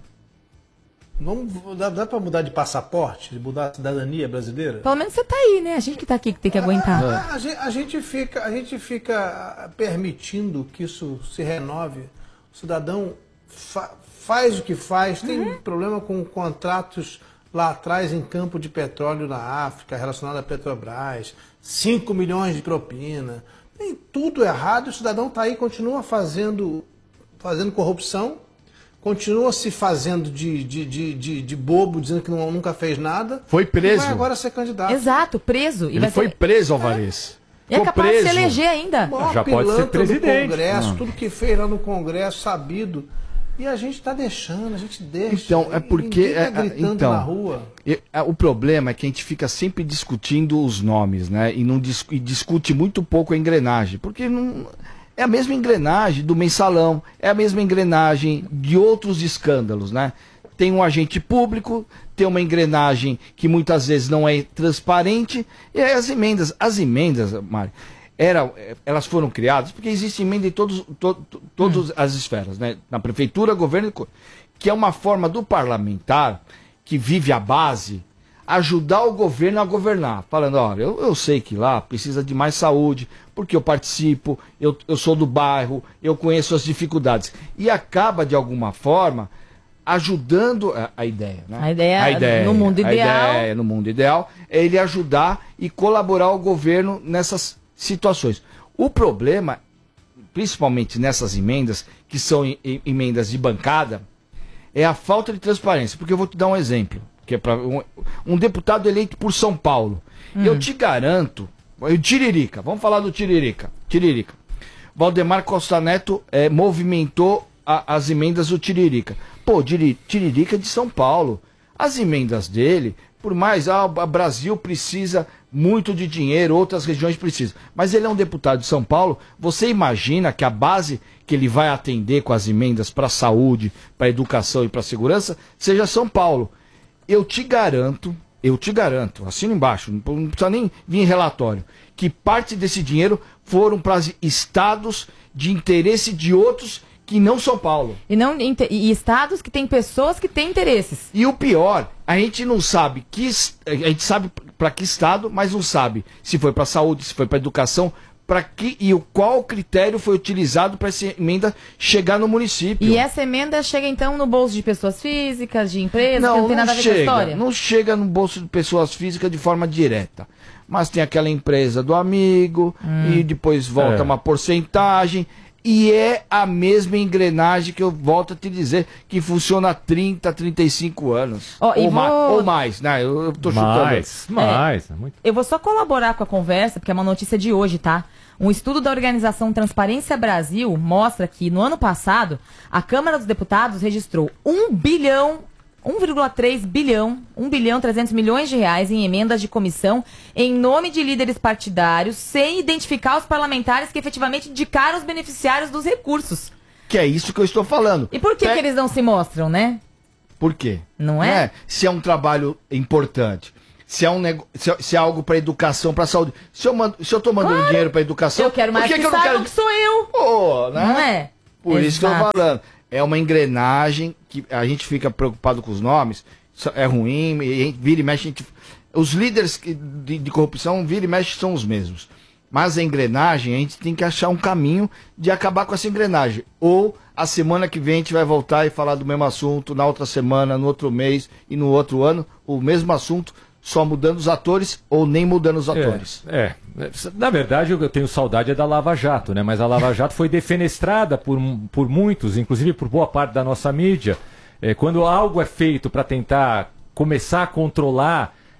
Vamos, dá dá para mudar de passaporte, de mudar a cidadania brasileira? Pelo menos você tá aí, né? A gente que tá aqui que tem que aguentar. A, a gente, a gente fica, a gente fica permitindo que isso se renove. O cidadão fa, faz o que faz, tem Uhum. problema com contratos lá atrás em campo de petróleo na África, relacionado à Petrobras, cinco milhões de propina. Tem tudo errado, o cidadão está aí, continua fazendo, fazendo corrupção, continua se fazendo de, de, de, de, de bobo, dizendo que não, nunca fez nada. Foi preso. E vai agora ser candidato. Exato, preso. E Ele vai foi ser... preso, Alvarez. E é Ficou capaz preso. de se eleger ainda. Maior Já pode ser pilantra presidente. do Congresso, Não. tudo que fez lá no Congresso, sabido. E a gente está deixando, a gente deixa. Então, é porque. Ninguém tá é, é, gritando então, na rua. e- é, o problema é que a gente fica sempre discutindo os nomes, né? E, não dis- e discute muito pouco a engrenagem. Porque não, é a mesma engrenagem do mensalão, é a mesma engrenagem de outros escândalos, né? Tem um agente público, tem uma engrenagem que muitas vezes não é transparente, e aí as emendas. As emendas, Mário, era, elas foram criadas porque existe emenda em todos, to, to, todas as esferas, né? Na prefeitura, governo, e co- que é uma forma do parlamentar que vive a base ajudar o governo a governar, falando, olha, eu, eu sei que lá precisa de mais saúde, porque eu participo, eu, eu sou do bairro, eu conheço as dificuldades. E acaba, de alguma forma, ajudando a, a ideia, né? A ideia, no mundo a ideal. ideia, no mundo ideal, é ele ajudar e colaborar o governo nessas situações. O problema, principalmente nessas emendas, que são em- em- emendas de bancada, é a falta de transparência. Porque eu vou te dar um exemplo, que é para um, um deputado eleito por São Paulo. Hum. Eu te garanto, o Tiririca, vamos falar do Tiririca. Tiririca. Valdemar Costa Neto eh, movimentou a- as emendas do Tiririca. Pô, Tiri- Tiririca é de São Paulo. As emendas dele, por mais, ah, o Brasil precisa muito de dinheiro, outras regiões precisam. Mas ele é um deputado de São Paulo. Você imagina que a base que ele vai atender com as emendas para a saúde, para a educação e para a segurança seja São Paulo. Eu te garanto, eu te garanto, assina embaixo, não não precisa nem vir em relatório, que parte desse dinheiro foram para estados de interesse de outros que não São Paulo. E, não, inte- e estados que têm pessoas que têm interesses. E o pior, a gente não sabe que es- a gente sabe para que estado, mas não sabe se foi para saúde, se foi para educação, para que e o qual critério foi utilizado para essa emenda chegar no município. E essa emenda chega então no bolso de pessoas físicas, de empresas, que Não, não tem nada a ver chega, com a história. não chega no bolso de pessoas físicas de forma direta. Mas tem aquela empresa do amigo, Hum. e depois volta É. uma porcentagem. E é a mesma engrenagem que eu volto a te dizer, que funciona há trinta, trinta e cinco anos. Ó, e ou, ma- vou- ou mais, né? Eu, eu tô Mais, chutando. mais. É muito... Eu vou só colaborar com a conversa, porque é uma notícia de hoje, tá? Um estudo da organização Transparência Brasil mostra que, no ano passado, a Câmara dos Deputados registrou um bilhão, um vírgula três bilhão, um bilhão trezentos milhões de reais em emendas de comissão em nome de líderes partidários, sem identificar os parlamentares que efetivamente indicaram os beneficiários dos recursos. Que é isso que eu estou falando. E por que, Pe- que eles não se mostram, né? Por quê? Não é? Se é um trabalho importante, se é, um nego... se é, se é algo para educação, para saúde. Se eu, mando... se eu tô mandando Claro. dinheiro para educação, Eu quero mais por que, que, que eu não saibam quero... que sou eu. Pô, né? Não é? Por isso que eu tô Exato. falando. É uma engrenagem que a gente fica preocupado com os nomes, isso é ruim, e a gente vira e mexe. A gente... Os líderes que- de, de corrupção, vira e mexe, são os mesmos. Mas a engrenagem, a gente tem que achar um caminho de acabar com essa engrenagem. Ou a semana que vem a gente vai voltar e falar do mesmo assunto, na outra semana, no outro mês e no outro ano, o mesmo assunto, só mudando os atores ou nem mudando os atores. É, é. Na verdade, eu tenho saudade é da Lava Jato, né? Mas a Lava Jato foi defenestrada por, por muitos, inclusive por boa parte da nossa mídia. É, quando algo é feito para tentar começar a controlar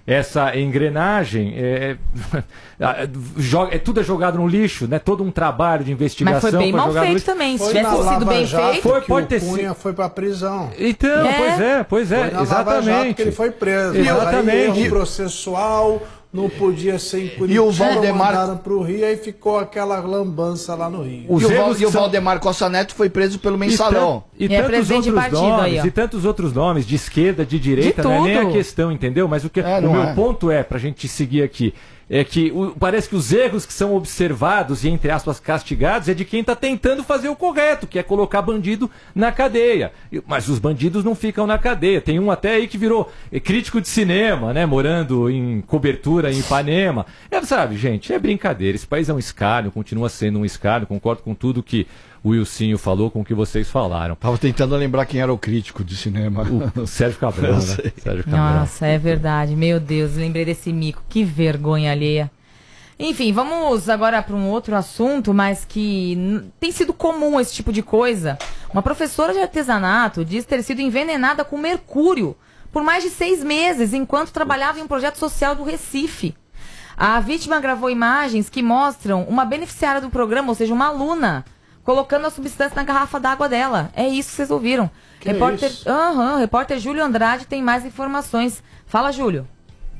essa engrenagem, é, joga, é, tudo é jogado no lixo, né? Todo um trabalho de investigação. Mas foi bem mal feito lixo. também. Se Foi tivesse sido bem Jato feito... Foi, que pode o ter Cunha sido. foi pra prisão. Então, É. pois é, pois é, Foi na Lava exatamente. Jato que ele foi preso. Exatamente. Mas aí, erro processual, não podia ser em Curitiba. E o Valdemar- mandaram pro Rio, aí ficou aquela lambança lá no Rio. E o, Val- erros e o são- Valdemar Costa Neto foi preso pelo mensalão. E, E é tantos presidente de outros partido nomes, aí, ó. e tantos outros nomes, de esquerda, de direita, De não é nem a tudo. questão, entendeu? Mas o, que, É, o não meu é. ponto é, pra gente seguir aqui, é que o- parece que os erros que são observados e, entre aspas, castigados é de quem está tentando fazer o correto, que é colocar bandido na cadeia. E- Mas os bandidos não ficam na cadeia. Tem um até aí que virou eh, crítico de cinema, né? Morando em cobertura em Ipanema. É, sabe, gente, é brincadeira. Esse país é um escárnio, continua sendo um escárnio. Concordo com tudo que o Wilsinho falou, com o que vocês falaram. Tava tentando lembrar quem era o crítico de cinema. O, o Sérgio Cabral, né? Sérgio Cabral. Nossa, é verdade. Meu Deus, lembrei desse mico. Que vergonha alheia. Enfim, vamos agora para um outro assunto, mas que n- tem sido comum esse tipo de coisa. Uma professora de artesanato diz ter sido envenenada com mercúrio por mais de seis meses, enquanto trabalhava em um projeto social do Recife. A vítima gravou imagens que mostram uma beneficiária do programa, ou seja, uma aluna, colocando a substância na garrafa d'água dela. É isso que vocês ouviram. Que repórter, isso? Aham, repórter Júlio Andrade tem mais informações. Fala, Júlio.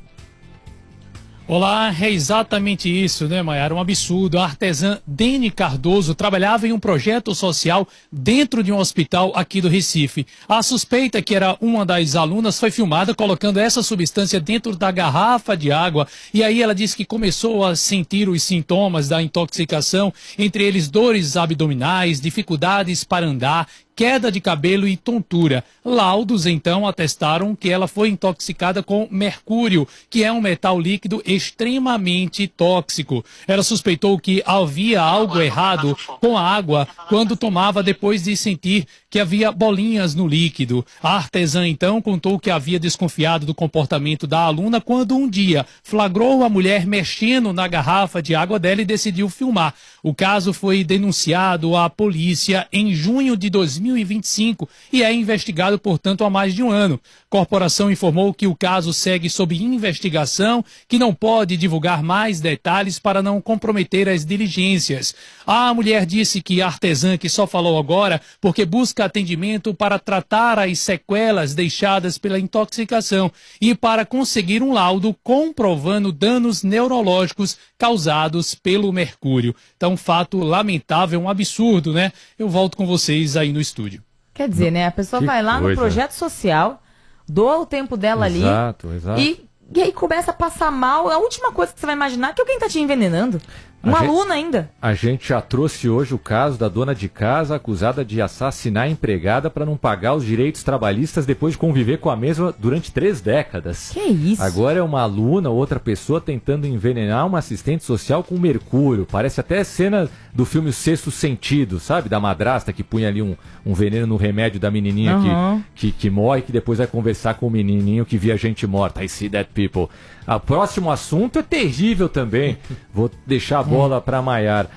Olá, é exatamente isso, né, Maiara? Um absurdo. A artesã Dene Cardoso trabalhava em um projeto social dentro de um hospital aqui do Recife. A suspeita, que era uma das alunas, foi filmada colocando essa substância dentro da garrafa de água. E aí ela disse que começou a sentir os sintomas da intoxicação, entre eles dores abdominais, dificuldades para andar, queda de cabelo e tontura. Laudos, então, atestaram que ela foi intoxicada com mercúrio, que é um metal líquido extremamente tóxico. Ela suspeitou que havia algo errado com a água quando tomava, depois de sentir que havia bolinhas no líquido. A artesã, então, contou que havia desconfiado do comportamento da aluna quando um dia flagrou a mulher mexendo na garrafa de água dela e decidiu filmar. O caso foi denunciado à polícia em junho de dois mil e vinte e cinco e é investigado, portanto, há mais de um ano. A corporação informou que o caso segue sob investigação, que não pode divulgar mais detalhes para não comprometer as diligências. A mulher disse que a artesã, que só falou agora porque busca atendimento para tratar as sequelas deixadas pela intoxicação e para conseguir um laudo comprovando danos neurológicos causados pelo mercúrio. Então, um fato lamentável, um absurdo, né? Eu volto com vocês aí no estúdio. Quer dizer, né? A pessoa Que vai lá coisa. no projeto social, doa o tempo dela Exato, ali exato. E, e aí começa a passar mal. A última coisa que você vai imaginar é que alguém tá te envenenando. Uma A gente- aluna ainda. A gente já trouxe hoje o caso da dona de casa acusada de assassinar a empregada para não pagar os direitos trabalhistas depois de conviver com a mesma durante três décadas. Que isso? Agora é uma aluna, outra pessoa tentando envenenar uma assistente social com mercúrio. Parece até cena do filme O Sexto Sentido, sabe? Da madrasta que punha ali um, um veneno no remédio da menininha Uhum. que, que, que morre, que depois vai conversar com o menininho que via gente morta. I see that people. O próximo assunto é terrível também. Vou deixar a bola para Maiara.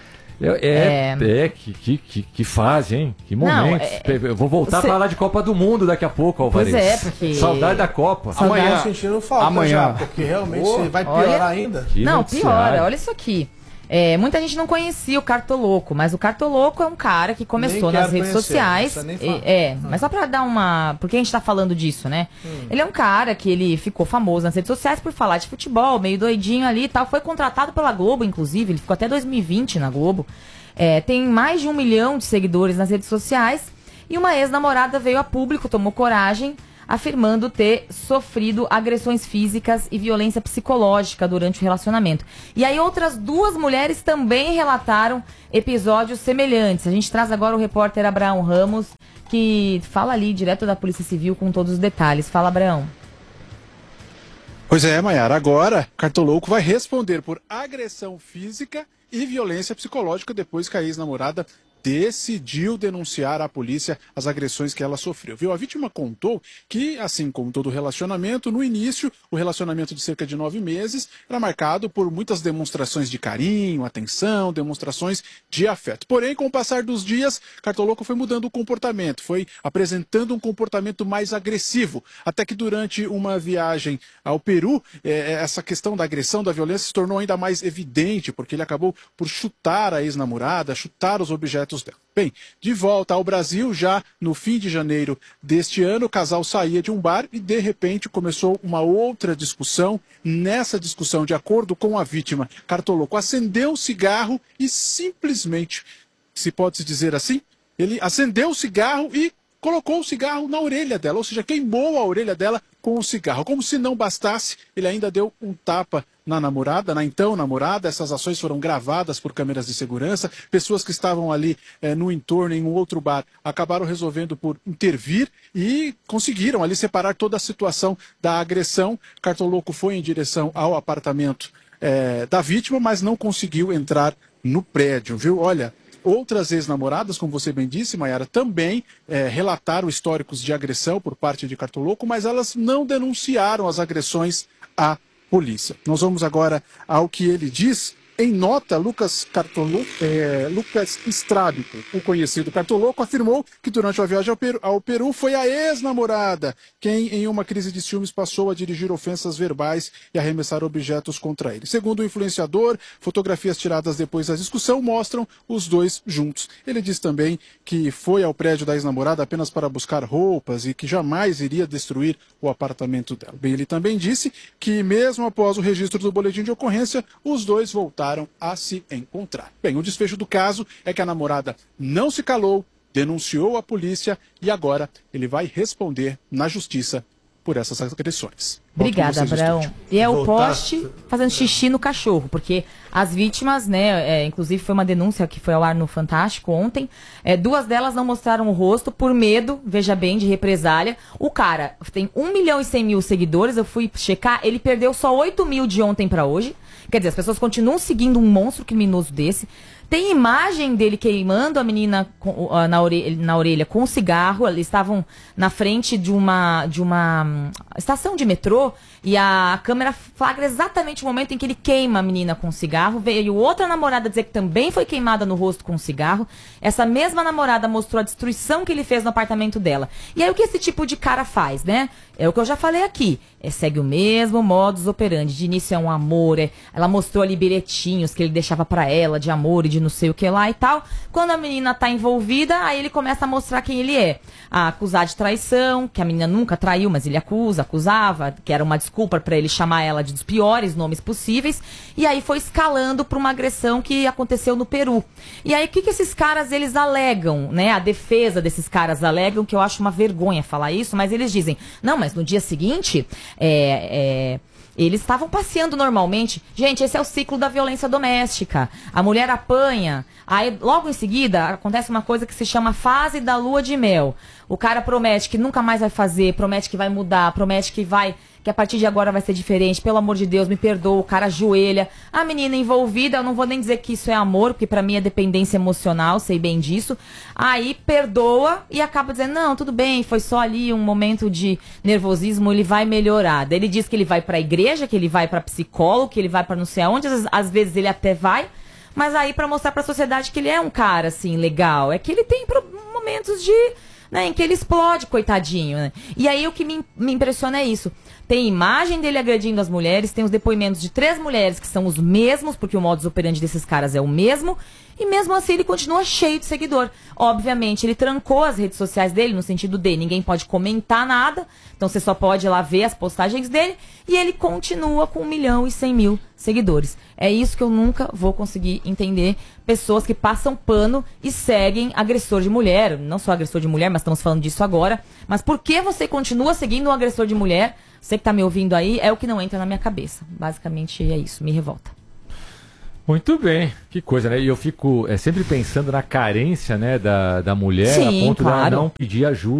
É, é, é que, que, que, que fase, hein? Que Não, momentos. é- Eu vou voltar Cê- a falar de Copa do Mundo daqui a pouco, Alvarez. Pois é, porque- Saudade da Copa. Amanhã tô sentindo falta amanhã. já, porque realmente Pô, você vai piorar olha- ainda. Que Não, noticiário. piora. Olha isso aqui. É, muita gente não conhecia o Cartoloco, mas o Cartoloco é um cara que começou Nem nas quero redes conhecer, sociais. não precisa nem falar. É, é, mas só pra dar uma. Por que a gente tá falando disso, né? Ele é um cara que ele ficou famoso nas redes sociais por falar de futebol, meio doidinho ali e tal. Foi contratado pela Globo, inclusive. Ele ficou até dois mil e vinte na Globo. É, tem mais de um milhão de seguidores nas redes sociais. E uma ex-namorada veio a público, tomou coragem, afirmando ter sofrido agressões físicas e violência psicológica durante o relacionamento. E aí outras duas mulheres também relataram episódios semelhantes. A gente traz agora o repórter Abraão Ramos, que fala ali direto da Polícia Civil com todos os detalhes. Fala, Abraão. Pois é, Maiara, agora Cartoloco vai responder por agressão física e violência psicológica depois que a ex-namorada decidiu denunciar à polícia as agressões que ela sofreu. Viu? A vítima contou que, assim como todo relacionamento, no início, o relacionamento de cerca de nove meses era marcado por muitas demonstrações de carinho, atenção, demonstrações de afeto. Porém, com o passar dos dias, Cartoloco foi mudando o comportamento, foi apresentando um comportamento mais agressivo, até que durante uma viagem ao Peru, eh, essa questão da agressão, da violência se tornou ainda mais evidente, porque ele acabou por chutar a ex-namorada, chutar os objetos dela. Bem, de volta ao Brasil, já no fim de janeiro deste ano, o casal saía de um bar e, de repente, começou uma outra discussão. Nessa discussão, de acordo com a vítima, Cartoloco acendeu um cigarro e simplesmente, se pode-se dizer assim, ele acendeu o cigarro e colocou o cigarro na orelha dela, ou seja, queimou a orelha dela com o cigarro. Como se não bastasse, ele ainda deu um tapa na namorada, na então namorada. Essas ações foram gravadas por câmeras de segurança. Pessoas que estavam ali eh, no entorno, em um outro bar, acabaram resolvendo por intervir e conseguiram ali separar toda a situação da agressão. Cartoloco foi em direção ao apartamento eh, da vítima, mas não conseguiu entrar no prédio, viu? Olha, outras ex-namoradas, como você bem disse, Maiara, também é, relataram históricos de agressão por parte de Cartoloco, mas elas não denunciaram as agressões à polícia. Nós vamos agora ao que ele diz. Em nota, Lucas Cartoloco, é, Lucas Estrábico, o conhecido Cartoloco, afirmou que durante a viagem ao Peru, ao Peru foi a ex-namorada quem, em uma crise de ciúmes, passou a dirigir ofensas verbais e arremessar objetos contra ele. Segundo o influenciador, fotografias tiradas depois da discussão mostram os dois juntos. Ele diz também que foi ao prédio da ex-namorada apenas para buscar roupas e que jamais iria destruir o apartamento dela. Bem, ele também disse que, mesmo após o registro do boletim de ocorrência, os dois voltaram a se encontrar. Bem, o desfecho do caso é que a namorada não se calou, denunciou a polícia e agora ele vai responder na justiça por essas agressões. Obrigada, Abraão. E é o poste fazendo xixi no cachorro, porque as vítimas, né, é, inclusive foi uma denúncia que foi ao ar no Fantástico ontem, é, duas delas não mostraram o rosto por medo, veja bem, de represália. O cara tem um milhão e cem mil seguidores, eu fui checar, ele perdeu só oito mil de ontem pra hoje. Quer dizer, as pessoas continuam seguindo um monstro criminoso desse. Tem imagem dele queimando a menina com, uh, na, orelha, na orelha com um cigarro. Eles estavam na frente de uma, de uma um, estação de metrô e a câmera flagra exatamente o momento em que ele queima a menina com um cigarro. Veio outra namorada dizer que também foi queimada no rosto com um cigarro. Essa mesma namorada mostrou a destruição que ele fez no apartamento dela. E aí o que esse tipo de cara faz, né? É o que eu já falei aqui. É, segue o mesmo modus operandi. De início é um amor. É, ela mostrou ali bilhetinhos que ele deixava pra ela de amor e de não sei o que lá e tal. Quando a menina tá envolvida, aí ele começa a mostrar quem ele é. A acusar de traição, que a menina nunca traiu, mas ele acusa, acusava, que era uma desculpa pra ele chamar ela de dos piores nomes possíveis. E aí foi escalando pra uma agressão que aconteceu no Peru. E aí o que que esses caras, eles alegam, né? A defesa desses caras alegam, que eu acho uma vergonha falar isso, mas eles dizem, não, mas no dia seguinte, é... é eles estavam passeando normalmente. Gente, esse é o ciclo da violência doméstica. A mulher apanha, aí logo em seguida acontece uma coisa que se chama fase da lua de mel. O cara promete que nunca mais vai fazer, promete que vai mudar, promete que vai, que a partir de agora vai ser diferente. Pelo amor de Deus, me perdoa. O cara ajoelha. A menina envolvida, eu não vou nem dizer que isso é amor, porque pra mim é dependência emocional, sei bem disso. Aí perdoa e acaba dizendo, não, tudo bem, foi só ali um momento de nervosismo, ele vai melhorar. Daí ele diz que ele vai pra igreja, que ele vai pra psicólogo, que ele vai pra não sei aonde, às, às vezes ele até vai, mas aí pra mostrar pra sociedade que ele é um cara, assim, legal. É que ele tem momentos de... né, em que ele explode, coitadinho, né? E aí o que me, me impressiona é isso. Tem imagem dele agredindo as mulheres, tem os depoimentos de três mulheres que são os mesmos, porque o modus operandi desses caras é o mesmo, e mesmo assim ele continua cheio de seguidor. Obviamente, ele trancou as redes sociais dele, no sentido de ninguém pode comentar nada, então você só pode ir lá ver as postagens dele, e ele continua com um milhão e cem mil seguidores. É isso que eu nunca vou conseguir entender. Pessoas que passam pano e seguem agressor de mulher, não só agressor de mulher, mas estamos falando disso agora. Mas por que você continua seguindo um agressor de mulher? Você que está me ouvindo aí, é o que não entra na minha cabeça. Basicamente é isso, me revolta. Muito bem, que coisa, né? E eu fico é, sempre pensando na carência, né, da, da mulher, Sim, a ponto claro. dela não pedir ajuda.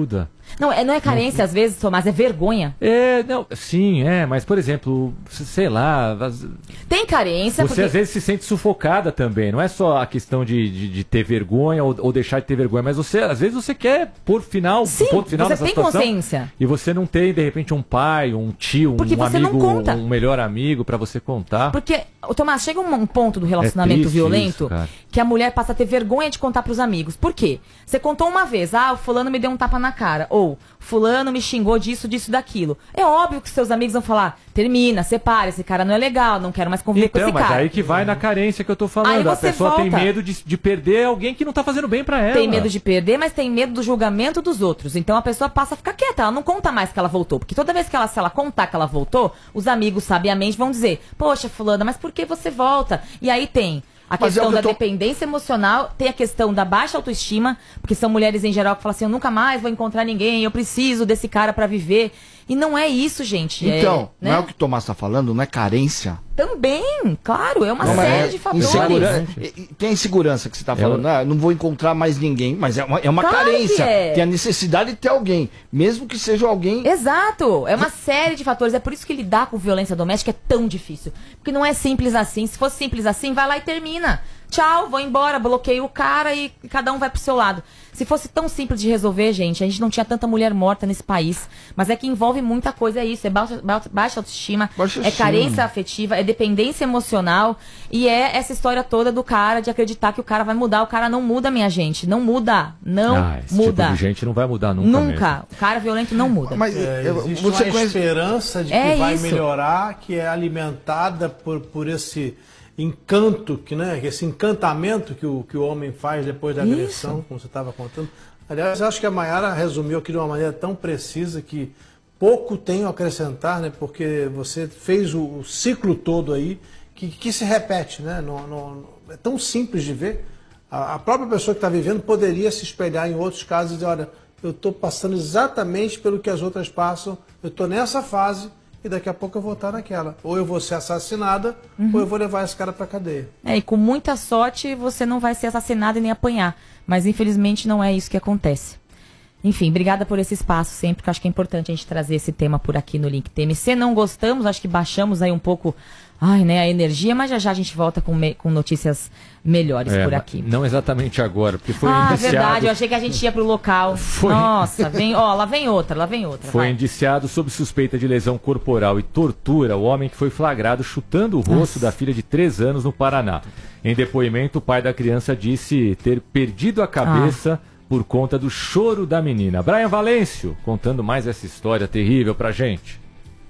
Não, é, não é carência não. às vezes, Tomás, é vergonha. É, não, sim, é, mas por exemplo, sei lá... As... Tem carência... Você porque... às vezes se sente sufocada também, não é só a questão de, de, de ter vergonha ou, ou deixar de ter vergonha, mas você, às vezes você quer pôr final, sim, ponto final você nessa tem situação. Consciência. E você não tem, de repente, um pai, um tio, porque um amigo, conta. um melhor amigo pra você contar. Porque, Tomás, chega um ponto do relacionamento é violento isso, que a mulher passa a ter vergonha de contar pros amigos. Por quê? Você contou uma vez, ah, o fulano me deu um tapa na cara, ou fulano me xingou disso, disso, daquilo. É óbvio que seus amigos vão falar, termina, separa, esse cara não é legal, não quero mais conviver então, com esse mas cara. Aí que vai na carência que eu tô falando. Aí a você pessoa volta. tem medo de, de perder alguém que não tá fazendo bem pra ela. Tem medo de perder, mas tem medo do julgamento dos outros. Então a pessoa passa a ficar quieta, ela não conta mais que ela voltou. Porque toda vez que ela, se ela contar que ela voltou, os amigos sabiamente vão dizer, poxa, fulana, mas por que você volta? E aí tem a Mas questão é o que da eu tô... dependência emocional, tem a questão da baixa autoestima, porque são mulheres em geral que falam assim, eu nunca mais vou encontrar ninguém, eu preciso desse cara pra viver. E não é isso, gente. Então, é, não né? é o que o Tomás tá falando, não é carência. Também, claro, é uma não, série é de fatores. Insegura... Tem a insegurança que você tá falando, é ah, não vou encontrar mais ninguém, mas é uma, é uma claro carência. É. Tem a necessidade de ter alguém, mesmo que seja alguém... Exato, é uma série de fatores. É por isso que lidar com violência doméstica é tão difícil. Porque não é simples assim. Se fosse simples assim, vai lá e termina. Tchau, vou embora, bloqueio o cara e cada um vai pro seu lado. Se fosse tão simples de resolver, gente, a gente não tinha tanta mulher morta nesse país. Mas é que envolve muita coisa, é isso. É baixa, baixa autoestima, baixa é autoestima. carência afetiva, é dependência emocional. E é essa história toda do cara, de acreditar que o cara vai mudar. O cara não muda, minha gente. Não muda. Não ah, esse muda. Tipo de gente não vai mudar nunca Nunca. mesmo. O cara violento não muda. Mas é, existe você uma conhece... esperança de que é vai isso. melhorar, que é alimentada por, por esse... encanto, que, né, esse encantamento que o, que o homem faz depois da agressão, isso. como você estava contando. Aliás, acho que a Mayara resumiu aqui de uma maneira tão precisa que pouco tenho a acrescentar, né, porque você fez o, o ciclo todo aí que, que se repete. Né, no, no, é tão simples de ver. A, a própria pessoa que está vivendo poderia se espelhar em outros casos e dizer, olha, eu estou passando exatamente pelo que as outras passam, eu estou nessa fase, e daqui a pouco eu vou estar naquela. Ou eu vou ser assassinada, uhum. ou eu vou levar esse cara pra cadeia. É, e com muita sorte você não vai ser assassinado e nem apanhar. Mas infelizmente não é isso que acontece. Enfim, obrigada por esse espaço sempre, que eu acho que é importante a gente trazer esse tema por aqui no Link T M C. Não gostamos, acho que baixamos aí um pouco ai, né, a energia, mas já já a gente volta com, me com notícias melhores é, por aqui. Não exatamente agora, porque foi ah, indiciado... Ah, verdade, eu achei que a gente ia pro local. Foi... Nossa, vem, ó, lá vem outra, lá vem outra. Foi vai. indiciado sob suspeita de lesão corporal e tortura o homem que foi flagrado chutando o rosto Nossa. da filha de três anos no Paraná. Em depoimento, o pai da criança disse ter perdido a cabeça... Ah. por conta do choro da menina. Brian Valêncio, contando mais essa história terrível pra gente.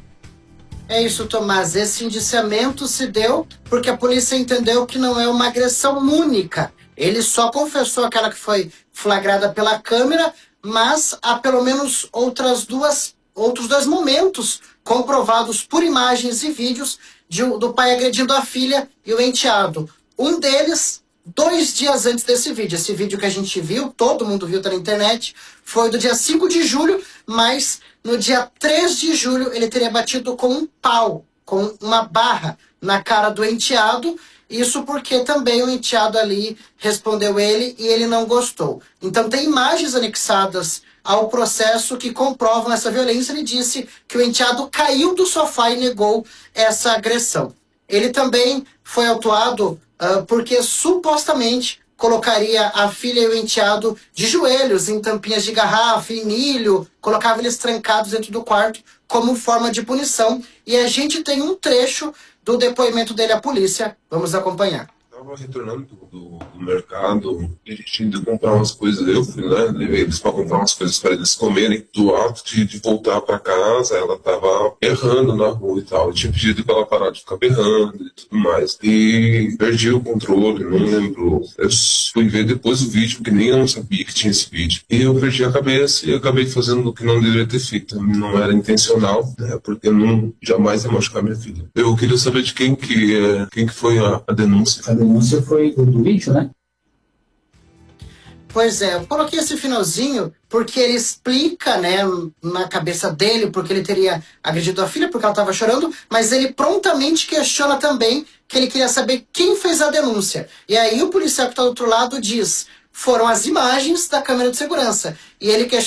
É isso, Tomás. Esse indiciamento se deu porque a polícia entendeu que não é uma agressão única. Ele só confessou aquela que foi flagrada pela câmera, mas há pelo menos outras duas, outros dois momentos comprovados por imagens e vídeos de, do pai agredindo a filha e o enteado. Um deles... Dois dias antes desse vídeo, esse vídeo que a gente viu, todo mundo viu, tá na internet, foi do dia cinco de julho, mas no dia três de julho ele teria batido com um pau, com uma barra na cara do enteado, isso porque também o enteado ali respondeu ele e ele não gostou. Então tem imagens anexadas ao processo que comprovam essa violência. Ele disse que o enteado caiu do sofá e negou essa agressão. Ele também foi autuado Uh, porque supostamente colocaria a filha e o enteado de joelhos em tampinhas de garrafa, em milho, colocava eles trancados dentro do quarto como forma de punição. E a gente tem um trecho do depoimento dele à polícia. Vamos acompanhar. Estava retornando do, do mercado e a gente indo comprar umas coisas. Eu fui, né? Levei eles para comprar umas coisas para eles comerem. Do ato de, de voltar para casa, ela estava errando na rua e tal. Eu tinha pedido para ela parar de ficar berrando e tudo mais. E perdi o controle, não lembro. Eu fui ver depois o vídeo, porque nem eu não sabia que tinha esse vídeo. E eu perdi a cabeça e acabei fazendo o que não deveria ter feito. Não era intencional, né? Porque eu não, jamais ia machucar minha filha. Eu queria saber de quem que, é, quem que foi a, a denúncia. A denúncia foi do, do vídeo, né? Pois é, eu coloquei esse finalzinho porque ele explica, né, na cabeça dele porque ele teria agredido a filha, porque ela estava chorando, mas ele prontamente questiona também que ele queria saber quem fez a denúncia. E aí o policial que está do outro lado diz, foram as imagens da câmera de segurança. E ele questiona